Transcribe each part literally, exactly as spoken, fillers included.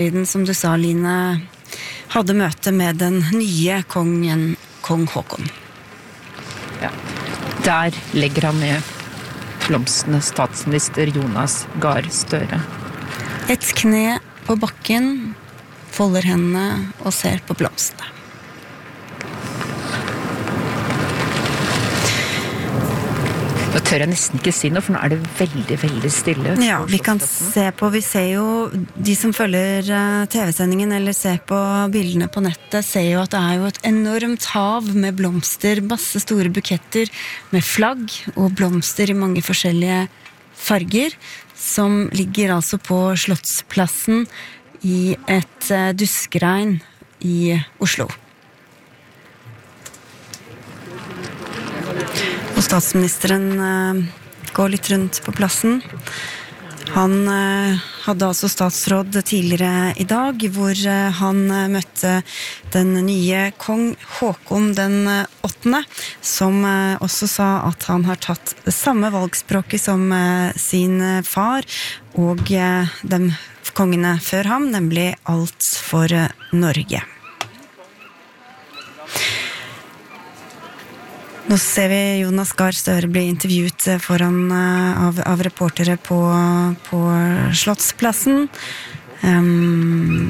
Som du sa, Line, hadde møte med den nye kongen, kong Håkon. Ja, der legger han med blomstene statsminister Jonas Gahr Støre. Et kne på bakken, folder hendene og ser på blomstene. Nå tør jeg nesten ikke si noe, for nå er det veldig, veldig stille. Ja, vi kan se på, vi ser jo, de som følger T V-sendingen eller ser på bildene på nettet, ser jo at det er jo et enormt hav med blomster, masse store buketter med flagg og blomster i mange forskjellige farger, som ligger altså på Slottsplassen i et duskregn i Oslo. Og statsministeren uh, går litt rundt på plassen. Han uh, hadde altså statsråd tidligere i dag, hvor uh, han uh, møtte den nye kong Håkon den åttende, som uh, også sa at han har tatt det samme valgspråket som uh, sin far og uh, de kongene før ham, nemlig alt for uh, Norge. Nå ser vi Jonas Gahr Støre bli intervjuet foran av, av reportere på, på Slottsplassen. Um,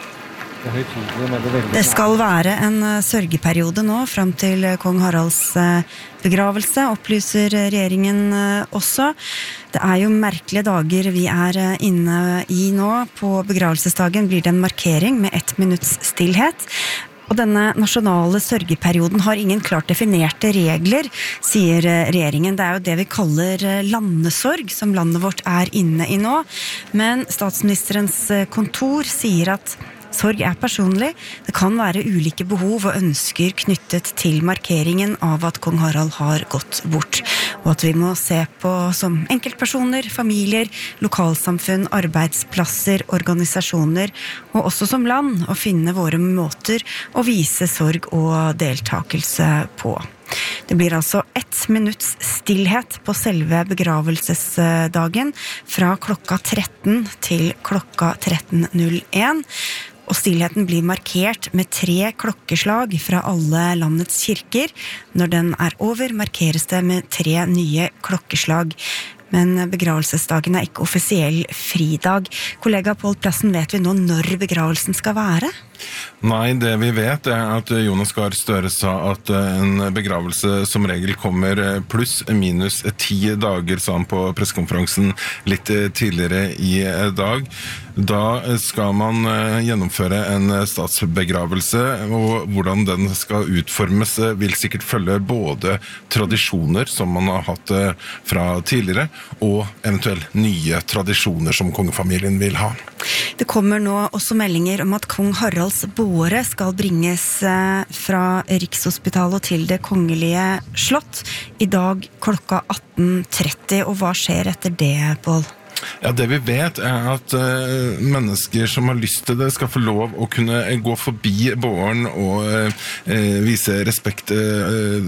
det skal være en sørgeperiode nå, frem til kong Haralds begravelse, opplyser regjeringen også. Det er jo merkelige dager vi er inne i nå. På begravelsesdagen blir det en markering med ett minutts stillhet. Og denne nasjonale sørgeperioden har ingen klart definerte regler, sier regjeringen. Det er jo det vi kaller landesorg, som landet vårt er inne i nå. Men statsministerens kontor sier at sorg er personlig. Det kan være ulike behov og ønsker knyttet til markeringen av at kong Harald har gått bort. Og at vi må se på som enkeltpersoner, familier, lokalsamfunn, arbeidsplasser, organisasjoner, og også som land, å finne våre måter å vise sorg og deltakelse på. Det blir altså ett minutts stillhet på selve begravelsesdagen fra klokka tretten til klokka tretten null en. Og stillheten blir markert med tre klokkeslag fra alle landets kirker. Når den er over, markeres det med tre nye klokkeslag. Men begravelsesdagen er ikke offisiell fridag. Kollega Pål Plassen, vet vi nå når begravelsen skal være? Nei, det vi vet er at Jonas Gahr Støre sa at en begravelse som regel kommer pluss minus ti dager, sa han på pressekonferansen litt tidligere i dag. Da skal man gjennomføre en statsbegravelse, og hvordan den skal utformes vil sikkert følge både tradisjoner som man har hatt fra tidligere, og eventuelt nye tradisjoner som kongefamilien vil ha. Det kommer nå også meldinger om at kong Haralds båre skal bringes fra Rikshospitalet til det kongelige slott i dag klokka atten tretti. Og hva skjer etter det, Pål? Ja, det vi vet er at uh, mennesker som har lyst til det skal få lov å kunne gå forbi båren og uh, vise respekt uh,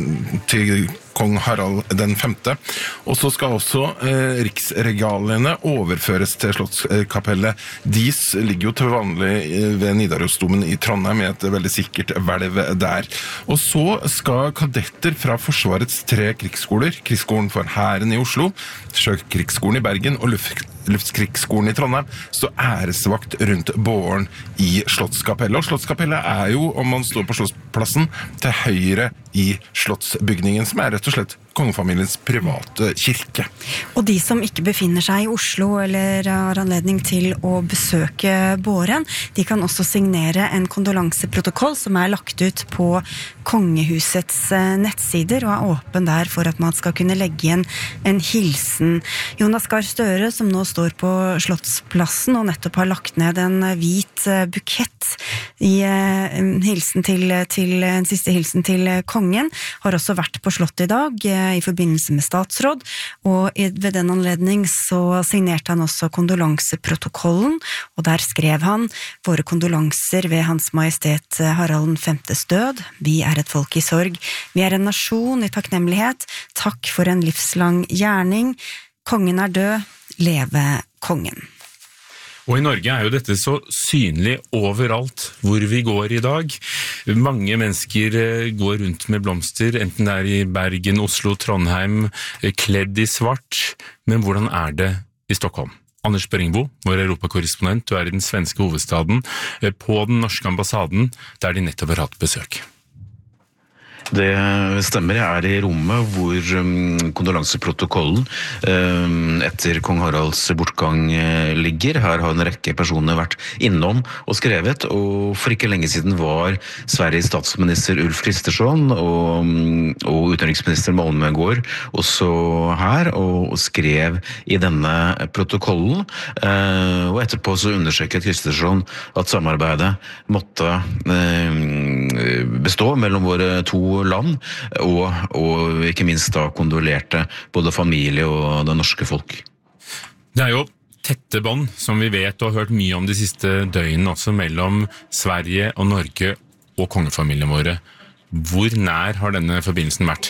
til kong Harald den femte. Og så skal også eh, riksregaliene overføres til Slottskapellet. De ligger jo til vanlig ved Nidarosdomen i Trondheim med et veldig sikkert hvelv der. Og så skal kadetter fra Forsvarets tre krigsskoler, Krigsskolen for Hæren i Oslo, Sjøkrigsskolen i Bergen og Luft Luftkrigsskolen i Trondheim, så æresvakt rundt båren i Slottskapellet. Og Slottskapellet er jo, om man står på Slottsplassen, til høyre i Slottsbygningen, som er rett og slett kongefamiliens private kirke. Og de som ikke befinner seg i Oslo eller har anledning til å besøke båren, de kan også signere en kondolanseprotokoll som er lagt ut på kongehusets nettsider og er åpen der for at man skal kunne legge igjen en hilsen. Jonas Gahr Støre, som nå står på Slottsplassen og nettopp har lagt ned en hvit bukett i en, hilsen til, til, en siste hilsen til kongen, har også vært på slottet i dag i forbindelse med statsråd, og ved den anledning så signerte han også kondolanseprotokollen, og der skrev han: våre kondolanser ved Hans Majestet Harald den femtes død. Vi er et folk i sorg. Vi er en nasjon i takknemlighet. Takk for en livslang gjerning. Kongen er død. Leve kongen. Og i Norge er jo dette så synlig overalt hvor vi går i dag. Mange mennesker går rundt med blomster, enten det er i Bergen, Oslo, Trondheim, kledd i svart. Men hvordan er det i Stockholm? Anders Børingbo, vår europakorrespondent, du er i den svenske hovedstaden, på den norske ambassaden, der de nettopp har hatt besøk. Det stemmer, jeg er i rommet hvor um, kondolanseprotokollen um, etter kong Haralds bortgang uh, ligger. Her har en rekke personer vært innom og skrevet, og for ikke lenge siden var Sveriges statsminister Ulf Kristersson og, um, og utenriksminister Malmegård også her og, og skrev i denne protokollen. Uh, og etterpå så understreket Kristersson at samarbeidet måtte uh, bestå mellom våre to land, og, og ikke minst da kondolerte både familie og det norske folk. Det er jo tette bånd, som vi vet og har hørt mye om de siste døgnene, også mellom Sverige og Norge og kongefamilien våre. Hvor nær har denne forbindelsen vært?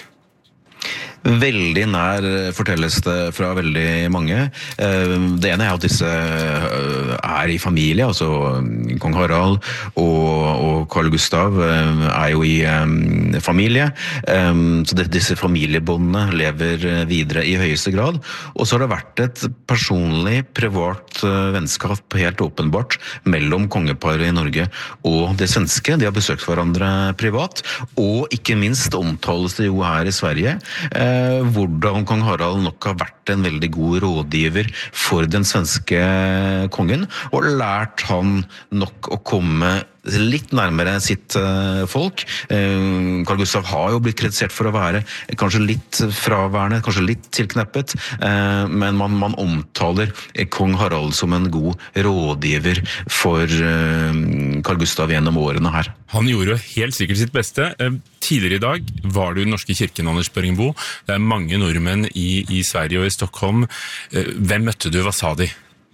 Veldig nær fortelles det fra veldig mange. Det ene er at disse er i familie, altså kong Harald og, og Carl Gustav er jo i familie, så det, disse familiebåndene lever videre i høyeste grad. Og så har det vært et personlig, privat vennskap helt åpenbart mellom kongeparet i Norge og det svenske. De har besøkt hverandre privat, og ikke minst omtales det jo her i Sverige, hvordan kong Harald nok har vært en veldig god rådgiver for den svenske kongen, og lært han nok å komme litt nærmere sitt folk. Carl Gustav har jo blitt kritisert for å være kanskje litt fraværende, kanskje litt tilkneppet, men man, man omtaler kong Harald som en god rådgiver for Carl Gustav gjennom årene her. Han gjorde jo helt sikkert sitt beste. Tidligere i dag var du i den norske kirken, Anders Børingbo. Det er mange nordmenn i, i Sverige og i Stockholm. Hvem møtte du? Hva sa de?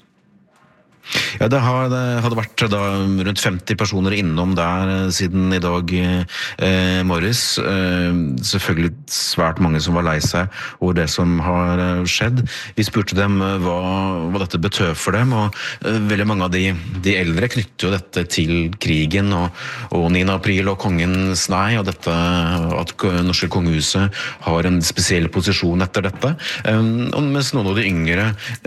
Ja, det, har, det hadde vært da rundt femti personer innom der siden i dag eh, morges. Eh, selvfølgelig svært mange som var lei seg over det som har skjedd. Vi spurte dem hva, hva dette betød for dem, og eh, veldig mange av de, de eldre knytter jo dette til krigen og, og niende april og kongens nei, og dette at norske kongehuset har en spesiell posisjon etter dette. Eh, mens noen av de yngre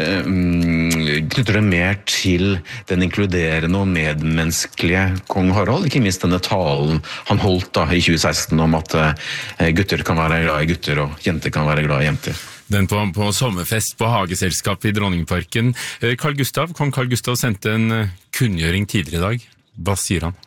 eh, knytter det mer til til den inkluderende og medmenneskelige kong Harald, ikke minst denne talen han holdt da i tjue seksten om at uh, gutter kan være glad i gutter og jenter kan være glad i jenter. Den på, på sommerfest på Hageselskapet i Dronningparken. Carl Gustav, kong Carl Gustav sendte en kunngjøring tidligere i dag. Hva sier han?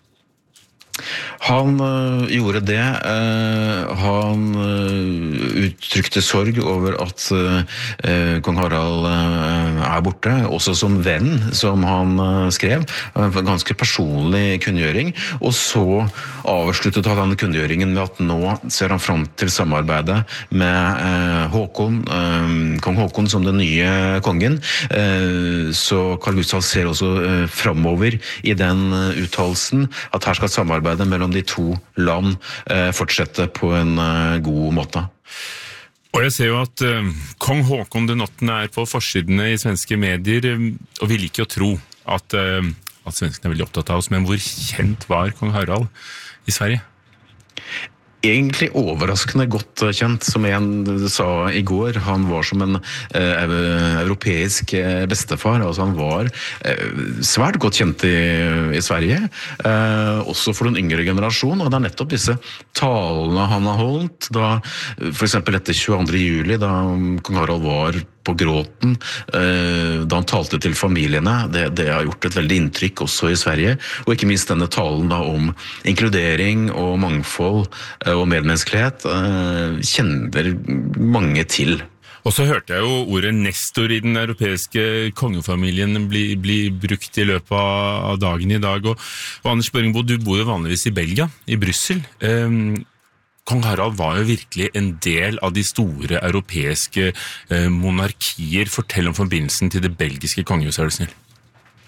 Han uh, gjorde det. Uh, han uh, uttrykte sorg over at uh, uh, kong Harald uh, er borte, også som venn, som han uh, skrev. Uh, en ganske personlig kunngjøring. Og så avsluttet han kunngjøringen med at nå ser han fram til samarbeidet med uh, Håkon, uh, kong Håkon som den nye kongen. Uh, så Carl Gustav ser også uh, fremover i den uh, uttalelsen at her skal samarbeidet mellom de to land eh, fortsette på en eh, god måte. Og jeg ser jo at uh, kong Håkon den åttende er på forsidene i svenske medier, um, og vi liker å tro at, uh, at svenskene er veldig opptatt av oss, men hvor kjent var kong Harald i Sverige? Egentlig overraskende godt kjent, som en sa i går. Han var som en eh, europeisk bestefar, altså han var eh, svært godt kjent i, i Sverige, eh, også for den yngre generasjon, og det er nettopp disse talene han har holdt, da, for eksempel etter tjueandre juli, da kong Harald var på gråten, eh, da han talte til familiene. Det, det har gjort et veldig inntrykk også i Sverige, og ikke minst denne talen da om inkludering og mangfold eh, og medmenneskelighet eh, kjenner mange til. Og så hørte jeg jo ordet nestor i den europeiske kongefamilien bli, bli brukt i løpet av dagen i dag. Og, og Anders Børingbo, du bor jo vanligvis i Belgia, i Brussel. Um, Kong Harald var jo virkelig en del av de store europeiske eh, monarkier. Fortell om forbindelsen til det belgiske kongehuset, er du snill.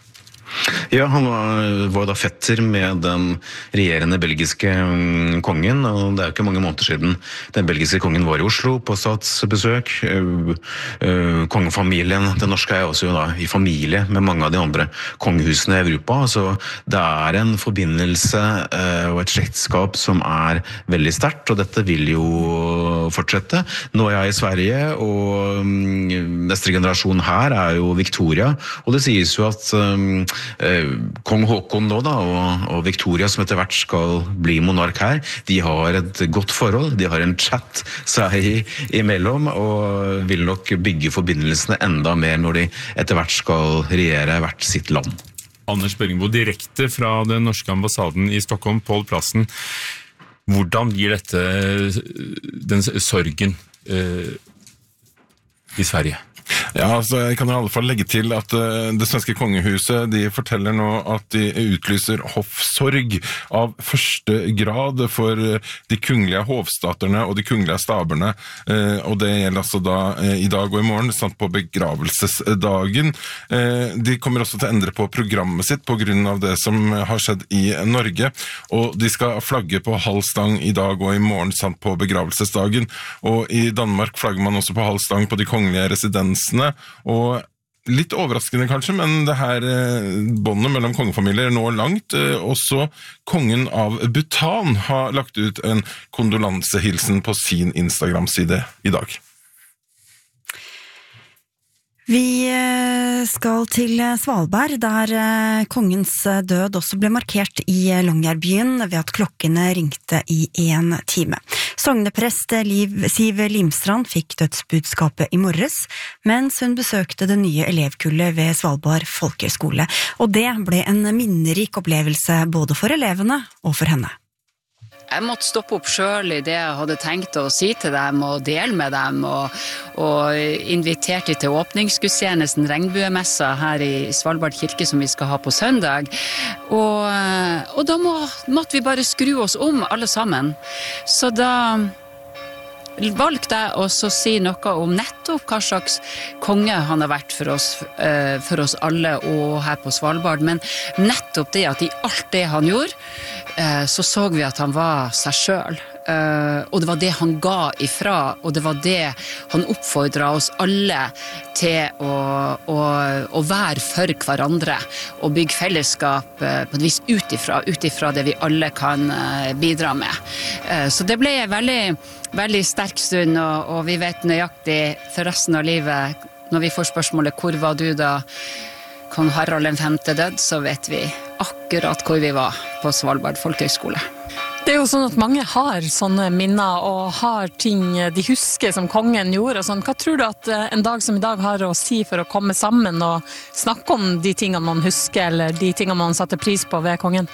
Ja, han var, var da fetter med den regjerende belgiske kongen, og det er jo ikke mange måneder siden den belgiske kongen var i Oslo på statsbesøk. Kongefamilien, den norske er også jo da i familie med mange av de andre kongehusene i Europa, så det er en forbindelse og et slektskap som er veldig sterkt, og dette vil jo fortsette. Nå er jeg i Sverige, og neste generasjon her er jo Victoria, og det sies jo at Kong Håkon nå da, og, og Victoria som etter hvert skal bli monark her, de har et godt forhold, de har en chat seg imellom, og vil nok bygge forbindelsene enda mer når de etter hvert skal regjere hvert sitt land. Anders Børgemo, direkte fra den norske ambassaden i Stockholm, Pål Plassen. Hvordan gir dette den sorgen eh, i Sverige? Ja, altså jeg kan i alle fall legge til at uh, det svenske kongehuset, de forteller nå at de utlyser hoffsorg av første grad for uh, de kungelige hovstaterne og de kungelige staberne, uh, og det gjelder altså da uh, i dag og i morgen, samt på begravelsesdagen. Uh, de kommer også til å endre på programmet sitt på grunn av det som har skjedd i Norge, og de skal flagge på halv stang i dag og i morgen, samt på begravelsesdagen, og i Danmark flagger man også på halv stang på de kongelige residenser, og litt overraskende kanskje, men det her båndet mellom kongefamilier er nå langt. Også kongen av Bhutan har lagt ut en kondolansehilsen på sin Instagram-side i dag. Vi skal til Svalbard, der kongens død også ble markert i Longyearbyen ved at klokkene ringte i en time. Sogneprest Liv, Siv Limstrand fikk dødsbudskapet i morges, mens hun besøkte det nye elevkullet ved Svalbard Folkehøgskole, og det ble en minnerik opplevelse både for elevene og for henne. Jeg måtte stoppe opp selv i det jeg hadde tenkt å si til dem og dele med dem, og, og inviterte til åpningsgudstjenesten Regnbuemessa her i Svalbard kirke som vi skal ha på søndag. Og, og da må, måtte vi bare skru oss om alle sammen. Så da valgte jeg også å si noe om nettopp hva slags konge han har vært for oss, for oss alle og her på Svalbard, men nettopp det at i alt det han gjorde, så så vi at han var seg selv. Uh, og det var det han ga ifra, og det var det han oppfordret oss alle til å, å, å være for hverandre, og bygge fellesskap uh, på et vis utifra, utifra det vi alle kan uh, bidra med. Uh, så det ble en veldig, veldig sterk stund, og, og vi vet nøyaktig for resten av livet, når vi får spørsmålet hvor var du da kong Harald den femte død, så vet vi akkurat hvor vi var på Svalbard Folkehøgskole. Det er jo sånn at mange har sånne minner og har ting de husker som kongen gjorde og sånn. Hva tror du at en dag som i dag har å si for å komme sammen og snakke om de tingene man husker eller de tingene man satte pris på ved kongen?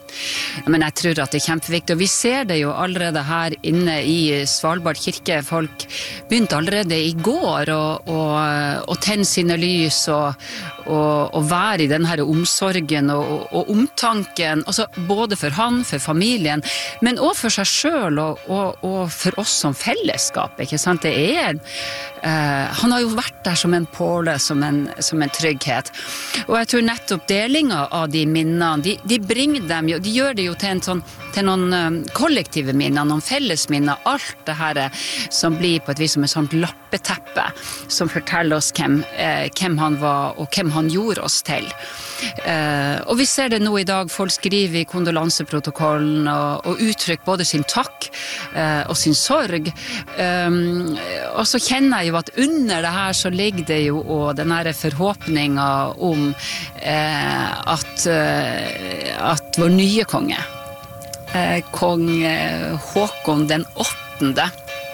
Men jeg tror at det er kjempeviktig, og vi ser det jo allerede her inne i Svalbard kirke. Folk begynte allerede i går å, å, å tenne sine lys og, og, og være i den her omsorgen og, og, og omtanken, altså både for han, for familien, men også for seg selv og, og, og for oss som fellesskap, ikke sant? Det er, uh, han har jo vært der som en påle, som en, som en trygghet, og jeg tror nettopp delinga av de minnene, de, de bringer dem jo, de gjør det jo til, en sånn, til noen kollektive minner, noen felles minner, alt det her som blir på et vis som et sånt lappeteppe, som forteller oss hvem, eh, hvem han var og hvem han gjorde oss til. Eh, og vi ser det nå i dag, folk skriver i kondolanseprotokollen og, og uttrykker både sin takk eh, og sin sorg. Um, og så kjenner jeg jo at under det her så ligger det jo og den her forhåpningen om eh, at, eh, at vår nye konge, eh, kong Håkon den åttende,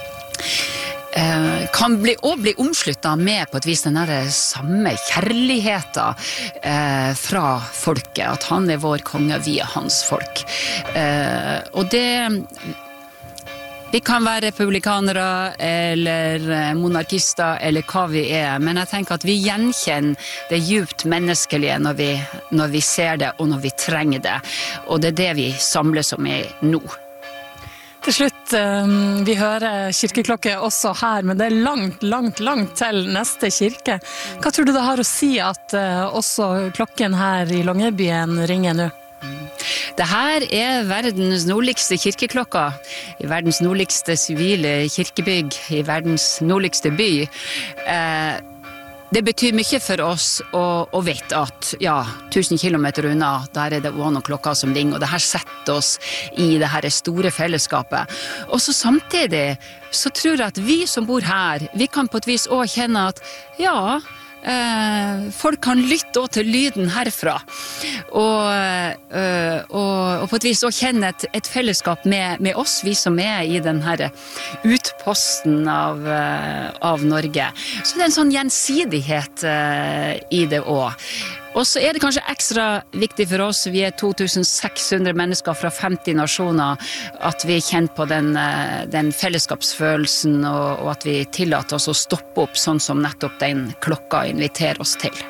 eh, kan bli, og bli omsluttet med på et vis den der samme kjærligheten eh, fra folket, at han er vår konge, vi er hans folk. Eh, og det Vi kan være republikanere eller monarkister eller hva vi er, men jeg tenker at vi gjenkjenner det djupt menneskelige når vi, når vi ser det og når vi trenger det, og det er det vi samles om i nå. Til slutt, vi hører kirkeklokke også her, men det er langt, langt, langt til neste kirke. Hva tror du det har å si at også klokken her i Longyearbyen ringer nå? Det her er verdens nordligste kirkeklokka, i verdens nordligste sivile kirkebygg, i verdens nordligste by. Eh, Det betyr mye for oss å, å vite at ja, tusen kilometer unna, der er det også noen klokker som ringer, og det her setter oss i det her store fellesskapet. Og så samtidig så tror jeg at vi som bor her, vi kan på et vis også kjenne at ja, eh, folk kan lytte også til lyden herfra, og, eh, og, og på et vis også kjenne et, et fellesskap med, med oss, vi som er i den her utposten av, av Norge. Så det er en sånn gjensidighet uh, i det også. Og så er det kanskje ekstra viktig for oss, vi er to tusen seks hundre mennesker fra femti nasjoner, at vi kjenner på den, uh, den fellesskapsfølelsen, og, og at vi tillater oss å stoppe opp sånn som nettopp den klokka inviterer oss til.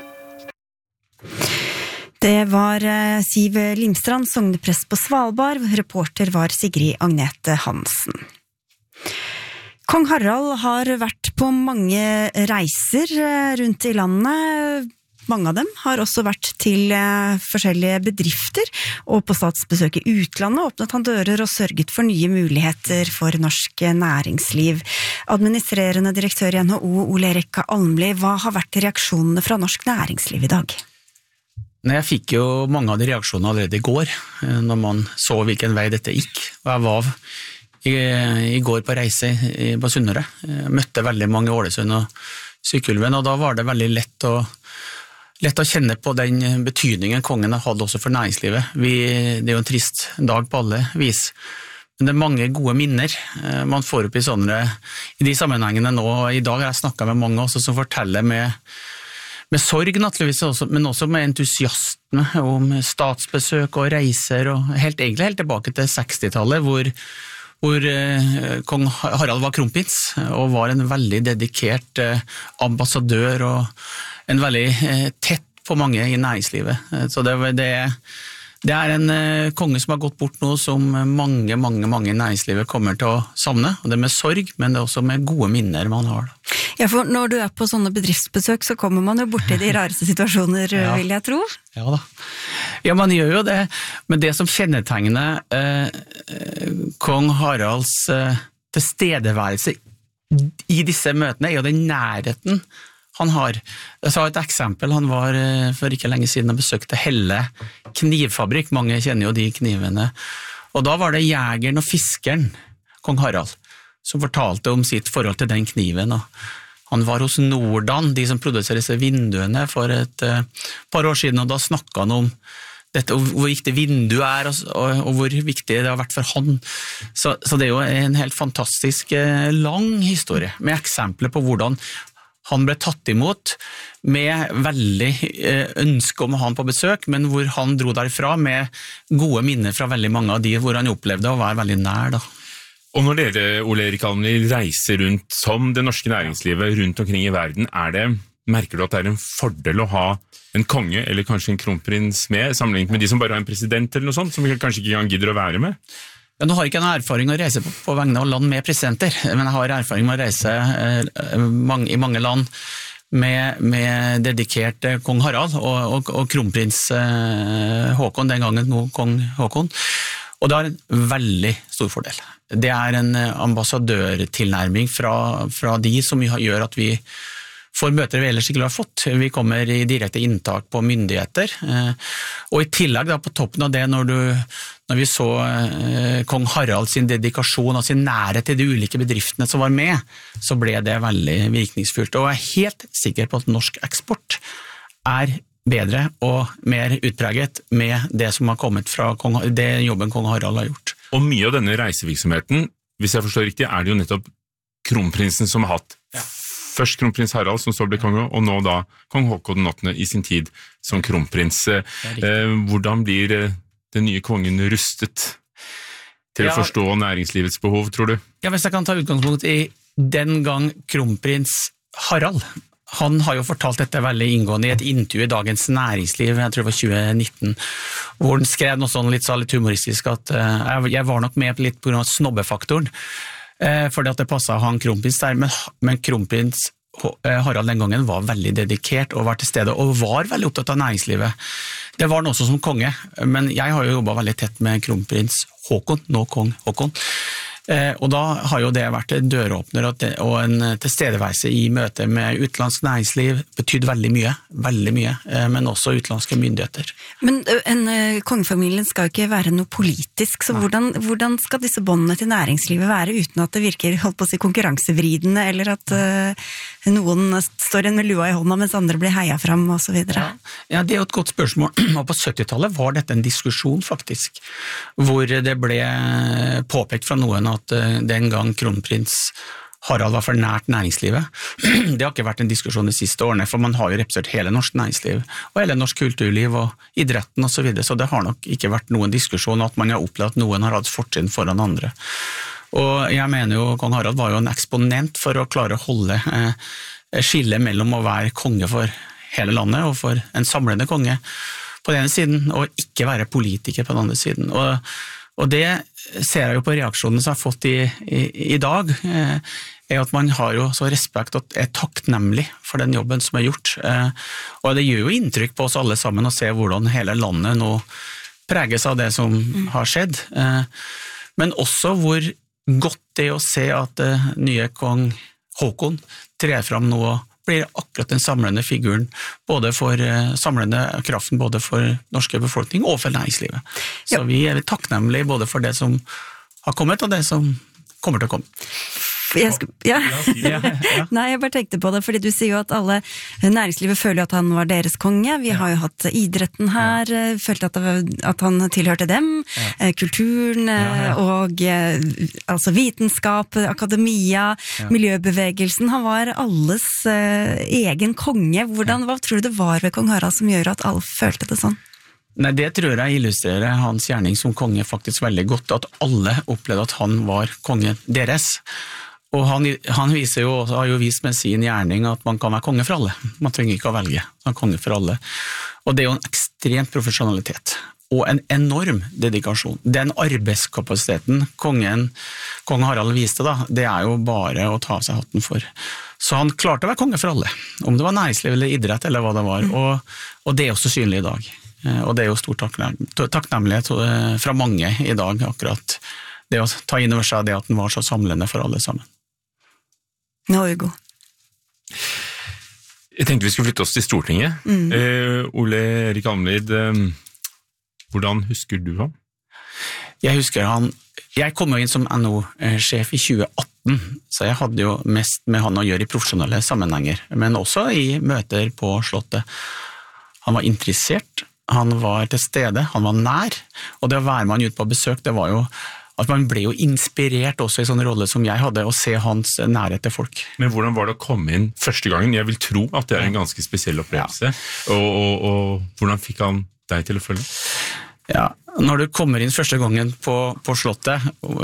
Det var Siv Limstrand, sogneprest på Svalbard. Reporter var Sigrid Agnete Hansen. Kong Harald har vært på mange reiser rundt i landet. Mange av dem har også vært til forskjellige bedrifter, og på statsbesøk i utlandet åpnet han dører og sørget for nye muligheter for norsk næringsliv. Administrerende direktør i N H O, Ole Erik Almli, hva har vært reaksjonene fra norsk næringsliv i dag? Jeg fikk jo mange av de reaksjonene allerede i går, når man så hvilken vei dette gikk. Og jeg var i, i går på reise på Sunnmøre. Jeg møtte veldig mange i Ålesund og Sykkylven, og da var det veldig lett å, lett å kjenne på den betydningen kongen har hatt også for næringslivet. Vi, det er jo en trist dag på alle vis. Men det er mange gode minner man får opp i sånne, i de sammenhengene nå. I dag har jeg snakket med mange også som forteller med Med sorg naturligvis, også, men også med entusiasme om statsbesøk og reiser, og helt, egentlig helt tilbake til sekstitallet, hvor, hvor eh, kong Harald var kronprins, og var en veldig dedikert eh, ambassadør, og en veldig eh, tett på mange i næringslivet. Så det, det, det er en eh, konge som har gått bort nå, som mange, mange, mange i næringslivet kommer til å savne, og det er med sorg, men det er også med gode minner man har. Ja, for når du er på sånne bedriftsbesøk, så kommer man jo borti de rareste situasjoner, ja. Vil jeg tro. Ja da. Ja, man gjør jo det. Men det som kjennetegner eh, kong Haralds eh, tilstedeværelse i disse møtene, er jo den nærheten han har. Jeg sa et eksempel, han var eh, for ikke lenge siden og besøkte Helle knivfabrikk. Mange kjenner jo de knivene. Og da var det jegeren og fiskeren, kong Harald, som fortalte om sitt forhold til den kniven, og han var hos Nordan, de som produserer disse vinduene, for et uh, par år siden, og da snakket han om dette, hvor viktig vinduet er, og, og, og hvor viktig det har vært for han. Så, så det er jo en helt fantastisk uh, lang historie, med eksempler på hvordan han ble tatt imot med veldig uh, ønske om å ha han på besøk, men hvor han dro derfra med gode minner fra veldig mange av de hvor han opplevde å være veldig nær da. Og når dere, Ole Erik Almli, reiser rundt som det norske næringslivet rundt omkring i verden, er det, merker du at det er en fordel å ha en konge eller kanskje en kronprins med, sammenlignet med de som bare har en president eller noe sånt, som kanskje ikke engang gidder å være med? Ja, nå har jeg ikke en erfaring å reise på, på vegne av land med presidenter, men jeg har erfaring med å reise eh, mange, i mange land med, med dedikert eh, kong Harald og, og, og kronprins eh, Håkon, den gangen nå kong Håkon. Og det har en veldig stor fordel. Det er en ambassadørtilnærming fra, fra de som gjør at vi får møter vi ellers ikke har fått. Vi kommer i direkte inntak på myndigheter. Og i tillegg da, på toppen av det, når, du, når vi så eh, kong Harald sin dedikasjon og sin nærhet til de ulike bedriftene som var med, så ble det veldig virkningsfullt. Og jeg er helt sikker på at norsk eksport er bedre og mer utpreget med det som har kommet fra kong, det jobben kong Harald har gjort. Og mye av denne reisevirksomheten, hvis jeg forstår riktig, er det jo nettopp kronprinsen som har hatt. Ja. Først kronprins Harald som så ble konge, og nå da kong Håkon den åttende i sin tid som kronprins. Eh, hvordan blir den nye kongen rustet til ja. Å forstå næringslivets behov, tror du? Ja, hvis jeg kan ta utgangspunkt i den gang kronprins Harald han har jo fortalt dette veldig inngående i et intervju i Dagens Næringsliv, jeg tror det var tjue nitten, hvor han skrev noe sånn litt, så litt humoristisk at uh, jeg var nok med litt på grunn av snobbefaktoren, uh, fordi at det passet han kronprins der, men, men kronprins Harald den gangen var veldig dedikert og var til stede, og var veldig opptatt av næringslivet. Det var han også som konge, men jeg har jo jobbet veldig tett med kronprins Håkon, nå kong Håkon, Eh, og da har jo det vært en døråpner og, det, og en tilstedeværelse i møte med utenlandsk næringsliv betydd veldig mye, veldig mye, eh, men også utenlandske myndigheter. Men en uh, kongefamilien skal jo ikke være noe politisk, så hvordan, hvordan skal disse båndene til næringslivet være uten at det virker, holdt på å si, konkurransevridende, eller at uh, noen står igjen med lua i hånda mens andre blir heia fram og så videre? Ja. ja, det er jo et godt spørsmål. Og på syttitallet var dette en diskusjon faktisk, hvor det ble påpekt fra noen at den gang kronprins Harald var for nært næringslivet. Det har ikke vært en diskusjon de siste årene, for man har jo representert hele norsk næringsliv, og hele norsk kulturliv og idretten og så videre, så det har nok ikke vært noen diskusjon at man har opplevd at noen har hatt fortrinn foran andre. Og jeg mener jo, kong Harald var jo en eksponent for å klare å holde eh, skille mellom å være konge for hele landet og for en samlende konge på den ene siden, og ikke være politiker på den andre siden. Og Og det ser jeg jo på reaksjonen som jeg har fått i, i, i dag, eh, er at man har jo så respekt og er takknemlig for den jobben som er gjort. Eh, og det gjør jo inntrykk på oss alle sammen å se hvordan hele landet nå preges av det som mm. har skjedd. Eh, men også hvor godt det er å se at eh, nye kong Håkon trer fram nå og blir akkurat den samlende figuren, både for uh, samlende kraften, både for norske befolkning og for næringslivet. Så ja. Vi er takknemlige både for det som har kommet, og det som kommer til å komme. Jeg skulle, ja. Ja, ja. Nei, jeg bare tenkte på det, fordi du sier jo at alle næringslivet føler at han var deres konge. Vi har jo hatt idretten her, ja. Følte at, at han tilhørte dem, ja. Kulturen ja, ja. Og altså vitenskap, akademia, ja. Miljøbevegelsen. Han var alles uh, egen konge. Hvordan, hva tror du det var ved kong Harald som gjør at alle følte det sånn? Nei, det tror jeg illustrerer hans gjerning som konge faktisk veldig godt, at alle opplevde at han var kongen deres. Og han, han viser jo, har jo vist med sin gjerning at man kan være konge for alle. Man trenger ikke å velge, man er konge for alle. Og det er jo en ekstremt profesjonalitet, og en enorm dedikasjon. Den arbeidskapasiteten kongen, kong Harald viste da, det er jo bare å ta av seg hatten for. Så han klarte å være konge for alle, om det var næringsliv eller idrett eller hva det var, og, og det er også synlig i dag. Og det er jo stor takknemlighet fra mange i dag, akkurat det å ta inn over seg det at den var så samlende for alle sammen. Nå, Hugo. Jeg tenkte vi skulle flytte oss til Stortinget. Mm. Eh, Ole Erik Almlid, eh, hvordan husker du ham? Jeg husker han, jeg kom jo inn som N O-sjef i tjue atten, så jeg hadde jo mest med han å gjøre i profesjonelle sammenhenger, men også i møter på Slottet. Han var interessert, han var til stede, han var nær, og det å være med han ut på besøk, det var jo at man ble jo inspirert også i sånne roller som jeg hadde, å se hans nærhet til folk. Men hvordan var det å komme inn første gangen? Jeg vil tro at det er en ganske spesiell opplevelse. Ja. Og, og, og hvordan fikk han deg til å følge? Ja, når du kommer inn første gangen på, på Slottet,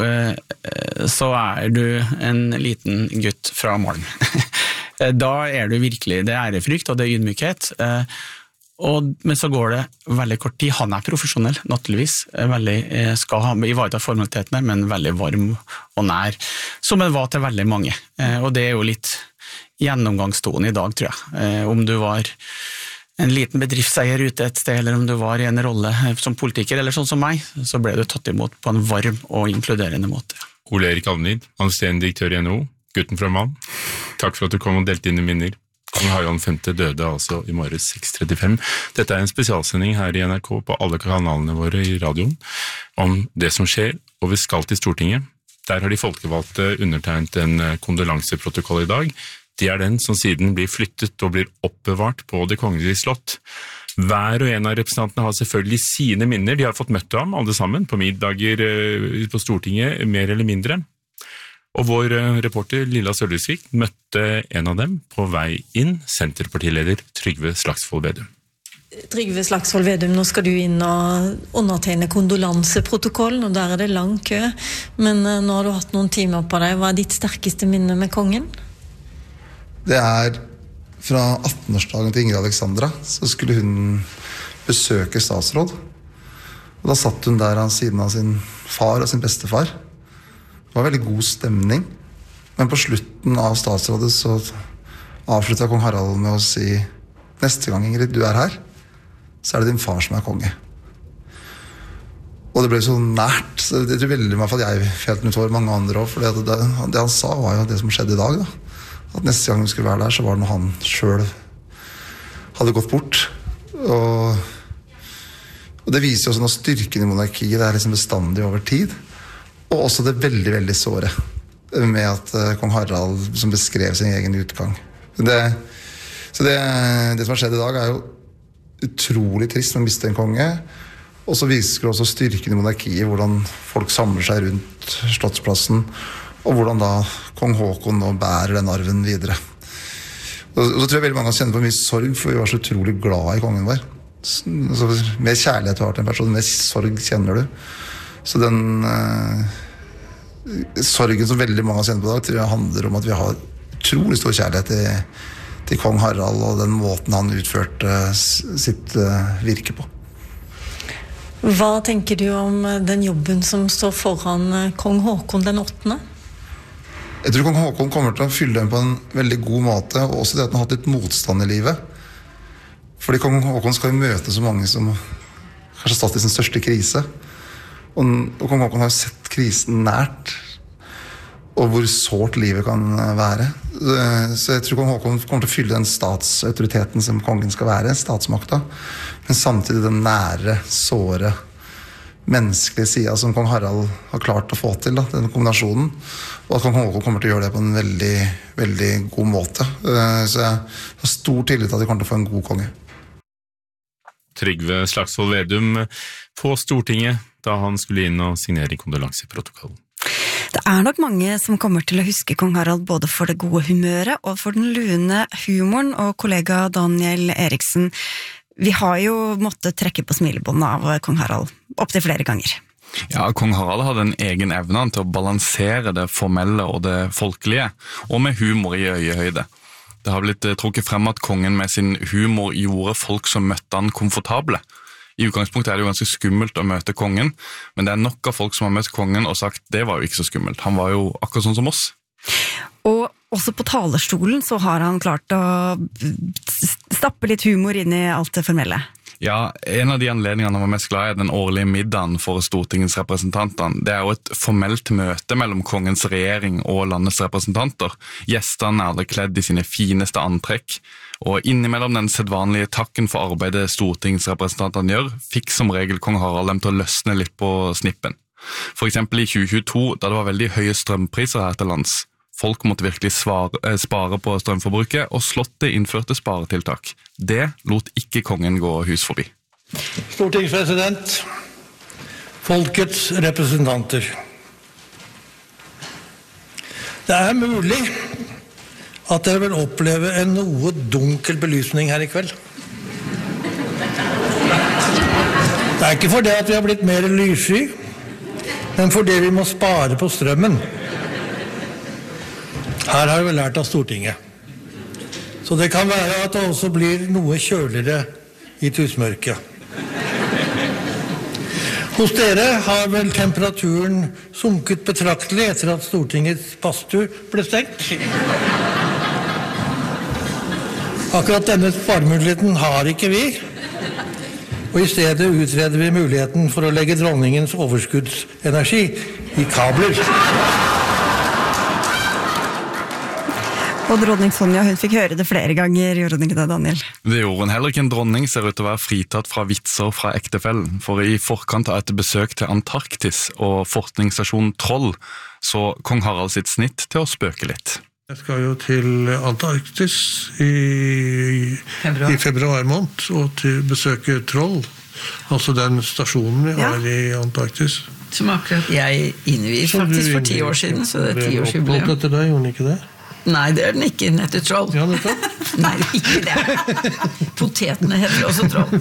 så er du en liten gutt fra Malm. Da er du virkelig, det er ærefrykt og det er ydmykhet. Og, men så går det veldig kort tid. Han er profesjonell, naturligvis. Veldig, skal ha ivareta formalitetene, men veldig varm og nær, som han var til veldig mange. Og det er jo litt gjennomgangstone i dag, tror jeg. Om du var en liten bedriftseier ute et sted, eller om du var i en rolle som politiker, eller sånn som meg, så ble du tatt imot på en varm og inkluderende måte. Ole Erik Almlid, administrerende direktør i N H O, gutten fra Malm. Takk for at du kom og delte inn i minner. Kong Harald femte døde altså i morges seks trettifem. Dette er en spesialsending her i N R K på alle kanalene våre i radioen om det som skjer, og vi skal til Stortinget. Der har de folkevalgte undertegnet en kondolanseprotokoll i dag. Det er den som siden blir flyttet og blir oppbevart på Det Kongelige Slott. Hver og en av representantene har selvfølgelig sine minner. De har fått møtt ham alle sammen på middager på Stortinget, mer eller mindre. Og vår reporter Lilla Sølvesvik møtte en av dem på vei inn, Senterpartileder Trygve Slagsvold Vedum. Trygve Slagsvold Vedum, nå skal du inn og undertegne kondolanseprotokollen, og der er det lang kø. Men nå har du hatt noen timer på deg. Hva er ditt sterkeste minne med kongen? Det er fra atten-årsdagen til Ingrid Alexandra, så skulle hun besøke statsråd. Og da satt hun der av siden av sin far og sin bestefar. Det var veldig god stemning. Men på slutten av statsrådet så avsluttet kong Harald med å si neste gang Ingrid, du er her, så er det din far som er konge. Og det ble så nært, så det tror veldig i hvert fall jeg felt ut for mange andre også, for det, det, det han sa var jo det som skjedde i dag da. At neste gang vi skulle være der, så var det når han selv hadde gått bort. Og, og det viser jo også noe styrken i monarkiet, det er liksom bestandig over tid. Og også det veldig, veldig såre med at uh, kong Harald som beskrev sin egen utgang. Det, så det, det som har skjedd i dag er jo utrolig trist å miste en konge. Og så viser det også styrken i monarkiet, hvordan folk samler seg rundt Slottsplassen, og hvordan da kong Håkon nå bærer den arven videre. Og så tror jeg veldig mange har kjenner på mye sorg, for vi var så utrolig glad i kongen vår. Så mer kjærlighet du har til en person, mer sorg kjenner du. Så den uh, sorgen som veldig mange har kjenner på i dag, tror jeg handler om at vi har utrolig stor kjærlighet til, til kong Harald, og den måten han utførte sitt uh, virke på. Hva tenker du om den jobben som står foran kong Håkon den åttende? Jeg tror kong Håkon kommer til å fylle den på en veldig god måte, og også det at han har hatt litt motstand i livet. Fordi kong Håkon skal jo møte så mange som kanskje stått i sin største krise. Og, og kong Håkon har jo sett krisen nært, og hvor sårt livet kan være. Så jeg tror kong Håkon kommer til å fylle den statsautoriteten som kongen skal være, statsmakta, men samtidig den nære, såre, menneskelige siden som kong Harald har klart å få til, da, den kombinasjonen, og at kong Håkon kommer til å gjøre det på en veldig, veldig god måte. Så jeg har stor tillit til at vi kommer til å få en god konge. Trygve Slagsvold Vedum på Stortinget da han skulle inn og signere kondolanseprotokollen. Det er nok mange som kommer til å huske kong Harald både for det gode humøret og for den lune humoren, og kollega Daniel Eriksen, vi har jo måttet trekke på smilebåndet av kong Harald opp til flere ganger. Ja, kong Harald hadde en egen evne til å balansere det formelle og det folkelige, og med humor i øyehøyde. Det har blitt trukket frem at kongen med sin humor gjorde folk som møtte han komfortable. I utgangspunktet er det jo ganske skummelt å møte kongen, men det er nok av folk som har møtt kongen og sagt det var jo ikke så skummelt. Han var jo akkurat sånn som oss. Og også på talerstolen så har han klart å stappe litt humor inn i alt det formelle. Ja, en av de anledningene han var mest glad i er den årlige middagen for Stortingets representanter. Det er jo et formelt møte mellom kongens regjering og landets representanter. Gjestene er alle kledd i sine fineste antrekk, og innimellom den sedvanlige takken for arbeidet stortingsrepresentantene gjør, fikk som regel kong Harald dem til å løsne litt på snippen. For eksempel i tjue tjueto, da det var veldig høye strømpriser her til lands. Folk måtte virkelig svare, eh, spare på strømforbruket, og slottet innførte sparetiltak. Det lot ikke kongen gå hus forbi. Stortingspresident, folkets representanter. Det er mulig at dere vil oppleve en noe dunkel belysning her i kveld. Det er ikke fordi at vi har blitt mer lyssky, men fordi vi må spare på strømmen. Her har vi lært av Stortinget. Så det kan være at det også blir noe kjøligere i tusmørket. Hos dere har vel temperaturen sunket betraktelig etter at Stortingets badstue ble stengt. Akkurat denne sparemuligheten har ikke vi, og i stedet utreder vi muligheten for å legge dronningens overskuddsenergi i kabler. Og dronning Sonja, hun fikk høre det flere ganger, gjorde hun ikke det, Daniel? Det gjorde hun. Heller ikke en dronning ser ut til å være fritatt fra vitser fra ektefellen, for i forkant av et besøk til Antarktis og forskningsstasjonen Troll, så kong Harald sitt snitt til å spøke litt. Jeg skal jo til Antarktis i februar, i februar måned, og til besøke Troll, altså den stasjonen vi har ja. i Antarktis. Som akkurat jeg innvier faktisk for ti år siden, så det er ti års jubileum. Ble etter deg, gjorde den ikke det? Nei, det er den ikke etter Troll. Ja, det er Nei, ikke det. Potetene heter også Troll.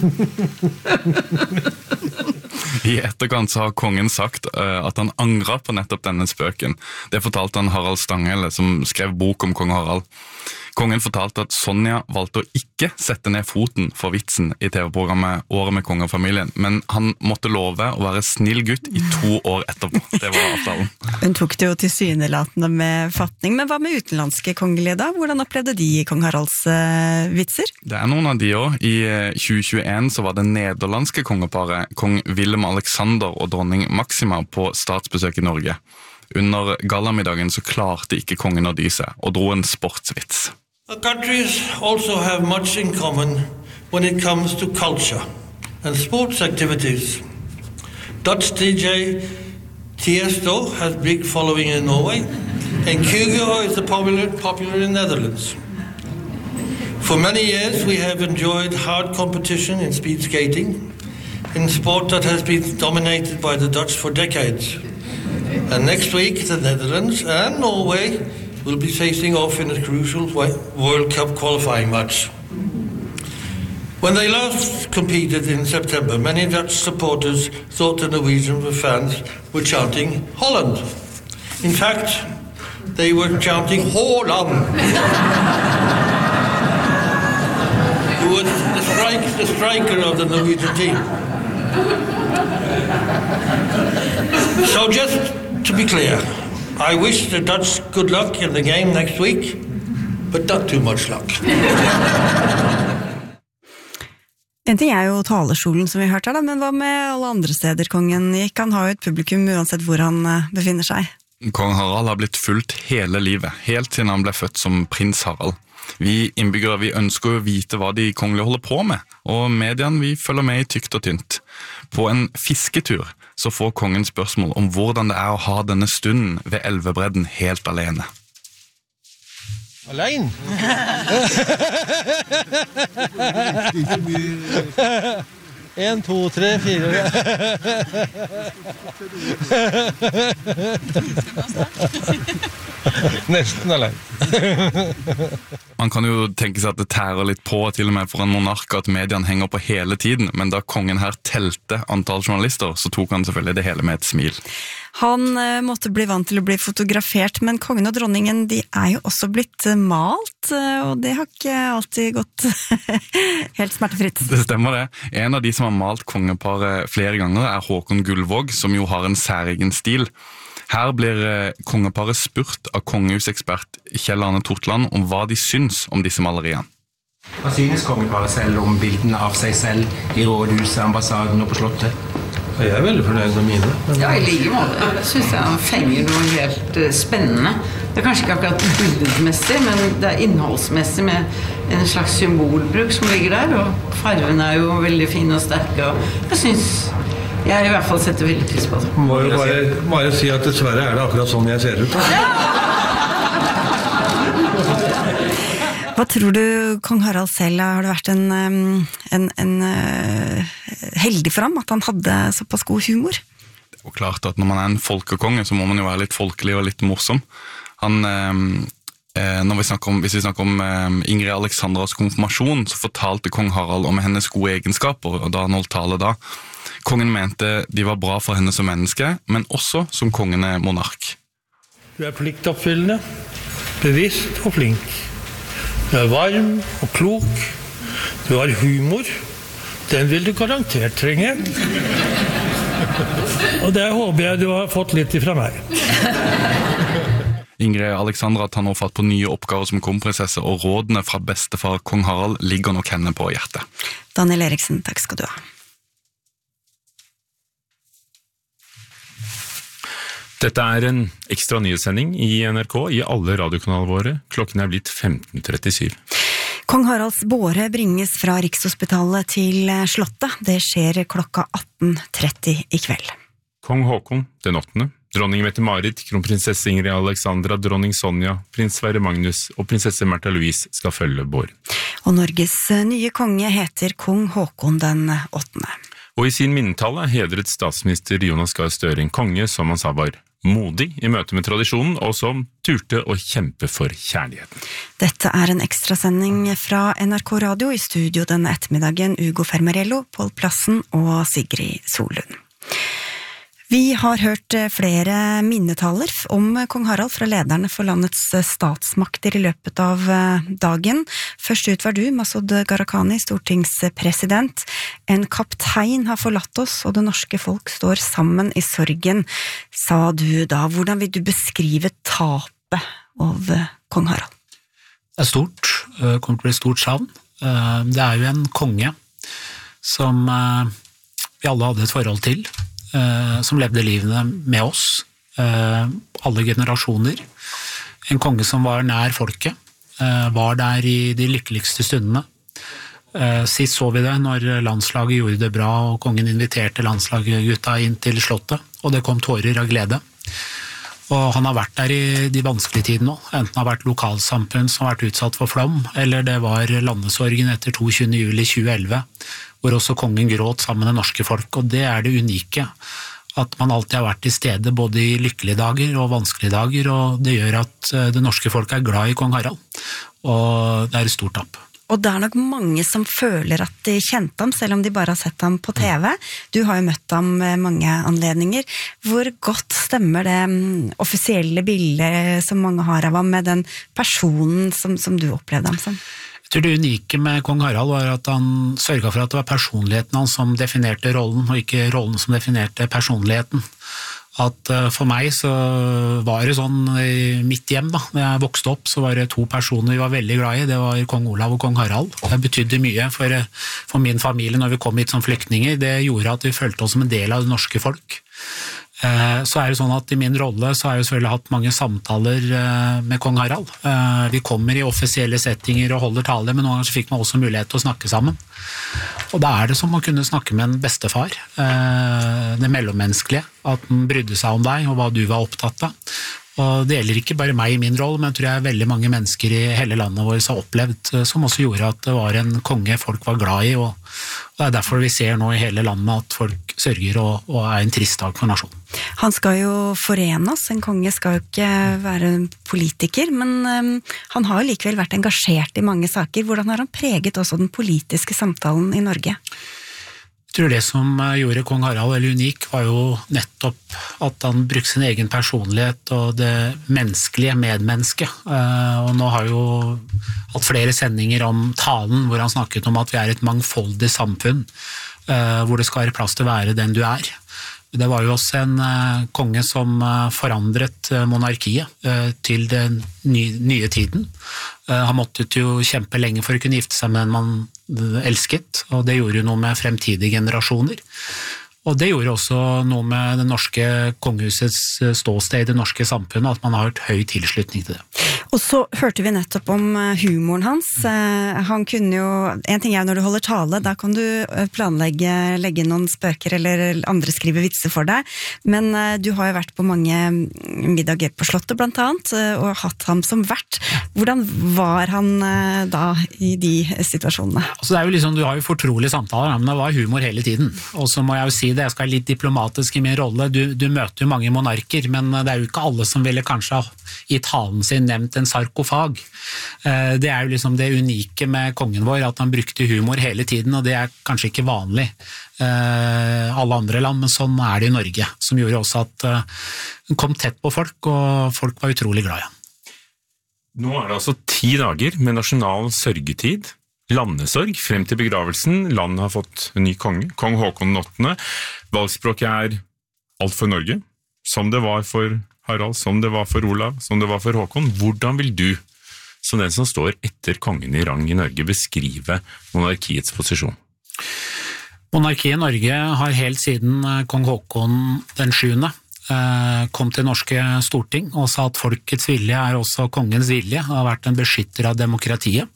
I etterkant så har kongen sagt uh, at han angret på nettopp denne spøken. Det fortalte han Harald Stanghelle, som skrev bok om kong Harald. Kongen fortalte at Sonja valgte å ikke sette ned foten for vitsen i T V-programmet Året med kongefamilien, men han måtte love å være snill gutt i to år etterpå. Det var avtalen. Hun tok det jo tilsynelatende med fatning, men hva med utenlandske kongelige da? Hvordan opplevde de kong Haralds uh, vitser? Det er noen av de også. I tjue tjueen så var det nederlandske kongeparet kong Willem Alexander og dronning Maxima på statsbesøk i Norge. Under gallamiddagen så klarte ikke kongen å dy seg, og dro en sportsvits. Our countries also have much in common when it comes to culture and sports activities. Dutch D J Tiesto has big following in Norway, and Kyrgyz is popular, popular in Netherlands. For many years we have enjoyed hard competition in speed skating, in sport that has been dominated by the Dutch for decades. And next week the Netherlands and Norway will be facing off in a crucial World Cup qualifying match. When they last competed in September, many Dutch supporters thought the Norwegian fans were chanting Holland. In fact, they were chanting Holland. Who was the, strike, the striker of the Norwegian team. So just to be clear, I wish the Dutch good luck in the game next week, but not too much luck. En ting er jo talerstolen som vi hørte her da, men hva med alle andre steder kongen gikk? Han har jo et publikum uansett hvor han befinner seg. Kong Harald har blitt fulgt hele livet, helt siden han ble født som prins Harald. Vi innbyggere vi ønsker å vite hva de kongelige holder på med, og mediene vi følger med i tykt og tynt. På en fisketur så får kongen spørsmål om hvordan det er å ha denne stunden ved elvebredden helt alene. Alene? En, to, tre, fire. Nesten alene. Man kan jo tenke seg at det tærer litt på, til og med for en monark, at mediene henger på hele tiden, men da kongen her telte antall journalister, så tok han selvfølgelig det hele med et smil. Han eh, måtte bli vant til å bli fotografert, men kongen og dronningen, de er jo også blitt eh, malt, eh, og det har ikke alltid gått helt smertefritt. Det stemmer det. En av de som har malt kongeparet flere ganger er Håkon Gullvåg, som jo har en særegen stil. Her blir kongeparet spurt av kongehusekspert Kjell Arne Tortland om hva de syns om disse maleriene. Hva synes kongeparet selv om bildene av seg selv i rådhuset, ambassaden og på slottet? Jeg er veldig fornøyd med mine. Men... Ja, i like måte. Jeg synes han fenger noe helt uh, spennende. Det er kanskje ikke akkurat bildmessig, men det er innholdsmessig med en slags symbolbruk som ligger der, og farvene er jo veldig fine og sterke, og jeg synes... Jeg i hvert fall setter veldig pris på det. Må jo bare, bare si at dessverre er det akkurat sånn jeg ser ut. Hva tror du, kong Harald selv, har det vært en, en, en uh, heldig for ham at han hadde såpass god humor? Det er jo klart at når man er en folkekonge, så må man jo være litt folkelig og litt morsom. Han... Uh, Når vi snakker om, hvis vi snakker om eh, Ingrid Alexandras konfirmasjon, så fortalte kong Harald om hennes gode egenskaper, og da han holdt tale da. Kongen mente de var bra for henne som menneske, men også som kongene monark. Du er pliktoppfyllende, bevisst og flink. Du er varm og klok. Du har humor. Den vil du garantert trenge. Og det håper jeg du har fått litt ifra meg. Ingrid Alexandra tar nå fatt på nye oppgaver som kronprinsesse, og rådene fra bestefar kong Harald ligger nok henne på hjertet. Daniel Eriksen, takk skal du ha. Dette er en ekstra nyhetssending i N R K i alle radiokanalene våre. Klokken er blitt femten trettisju. Kong Haralds båre bringes fra Rikshospitalet til Slottet. Det skjer klokka atten tretti i kveld. Kong Håkon den åttende, dronning Mette-Marit, kronprinsesse Ingrid Alexandra, dronning Sonja, prins Sverre Magnus og prinsesse Märtha Louise skal følge båren. Og Norges nye konge heter kong Håkon den åttende. Og i sin minnetale hedret statsminister Jonas Gahr Støre en konge som han sa var modig i møte med tradisjonen, og som turte å kjempe for kjærligheten. Dette er en ekstrasending fra N R K Radio, i studio denne ettermiddagen Ugo Fermarello, Pål Plassen og Sigrid Solund. Vi har hørt flere minnetaler om kong Harald fra lederne for landets statsmakter i løpet av dagen. Først ut var du, Masud Gharahkhani, stortingspresident. En kaptein har forlatt oss, og det norske folk står sammen i sorgen, sa du da. Hvordan vil du beskrive tapet av kong Harald? Det er stort, det kommer til å bli stort savn. Det er jo en konge som vi alle hadde et forhold til, som levde livene med oss, alle generasjoner. En konge som var nær folket, var der i de lykkeligste stundene. Sist så vi det når landslaget gjorde det bra, og kongen inviterte landslaggutta inn til slottet, og det kom tårer av glede. Og han har vært der i de vanskelige tidene nå, enten det har vært lokalsamfunn som har vært utsatt for flom, eller det var landesorgen etter tjueto juli tjueelleve, hvor også kongen gråt sammen med det norske folk, og det er det unike, at man alltid har vært til stede både i lykkelige dager og vanskelige dager, og det gjør at det norske folk er glad i kong Harald, og det er et stort tap. Og det er nok mange som føler at de kjente ham, selv om de bare har sett ham på T V. Du har jo møtt ham med mange anledninger. Hvor godt stemmer det offisielle bildet som mange har av ham med den personen som, som du opplevde ham som? Jeg tror det unike med kong Harald var at han sørget for at det var personligheten han som definerte rollen, og ikke rollen som definerte personligheten. At for meg så var det sånn i mitt hjem da, når jeg vokste opp, så var det to personer vi var veldig glad i, det var kong Olav og kong Harald. Det betydde mye for, for min familie når vi kom hit som flyktninger, det gjorde at vi følte oss som en del av det norske folk. Så er det sånn at i min rolle så har jeg selvfølgelig hatt mange samtaler med kong Harald. Vi kommer i offisielle settinger og holder tale, men noen ganger så fikk man også mulighet til å snakke sammen. Og da er det som å kunne snakke med en bestefar, det mellommenneskelige, at den brydde seg om deg og hva du var opptatt av. Og det gjelder ikke bare meg i min rolle, men jeg tror jeg veldig mange mennesker i hele landet vårt har opplevd, som også gjorde at det var en konge folk var glad i, og det er derfor vi ser nå i hele landet at folk sørger og, og er en trist dag for nasjonen. Han skal jo forene oss, en konge skal jo ikke være politiker, men um, han har jo likevel vært engasjert i mange saker. Hvordan har han preget også den politiske samtalen i Norge? Jeg tror det som gjorde kong Harald veldig unik var jo nettopp at han brukte sin egen personlighet og det menneskelige medmennesket. Og nå har jo hatt flere sendinger om talen hvor han snakket om at vi er et mangfoldig samfunn, hvor det skal være plass til å være den du er. Det var jo også en uh, konge som uh, forandret uh, monarkiet uh, til den ny, nye tiden. Uh, han måtte jo kjempe lenge for å kunne gifte seg med en man uh, elsket, og det gjorde jo noe med fremtidige generasjoner. Og det gjorde også noe med det norske kongehusets ståsted i det norske samfunnet, at man har hørt høy tilslutning til det. Og så hørte vi nettopp om humoren hans. Han kunne jo, en ting er når du holder tale, da kan du planlegge, legge noen spøker eller andre skrive vitser for deg, men du har jo vært på mange middager på Slottet blant annet, og hatt ham som vert. Hvordan var han da i de situasjonene? Altså det er jo liksom, du har jo fortrolige samtaler, men det var humor hele tiden. Og så må jeg jo si det, jeg skal være litt diplomatisk i min rolle, du, du møter jo mange monarker, men det er jo ikke alle som ville kanskje i talen sin nevnt en sarkofag. Det er jo liksom det unike med kongen vår, at han brukte humor hele tiden, og det er kanskje ikke vanlig alle andre land, men sånn er det i Norge, som gjorde også at han kom tett på folk, og folk var utrolig glad i han. Nå er det altså ti dager med nasjonal sørgetid, landesorg frem til begravelsen. Landet har fått en ny konge, kong Håkon den åttende. Valgspråket er alt for Norge, som det var for Harald, som det var for Olav, som det var for Håkon. Hvordan vil du, som den som står etter kongen i rang i Norge, beskrive monarkiets posisjon? Monarkiet i Norge har helt siden kong Håkon den sjuende kom til norske storting og sa at folkets vilje er også kongens vilje, og har vært en beskytter av demokratiet.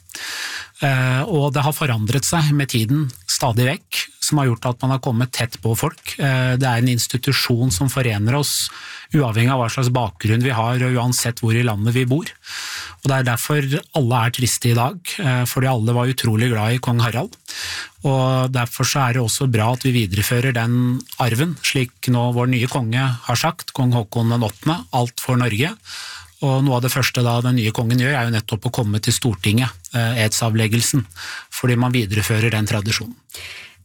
Og det har forandret seg med tiden stadig vekk, som har gjort at man har kommet tett på folk. Det er en institusjon som forener oss, uavhengig av hva slags bakgrunn vi har, og uansett hvor i landet vi bor. Og det er derfor alle er triste i dag, fordi alle var utrolig glad i kong Harald. Og derfor så er det også bra at vi viderefører den arven, slik nå vår nye konge har sagt, kong Håkon den åttende, alt for Norge. Og noe av det første da den nye kongen gjør er jo nettopp å komme til Stortinget, edsavleggelsen, fordi man viderefører den tradisjonen.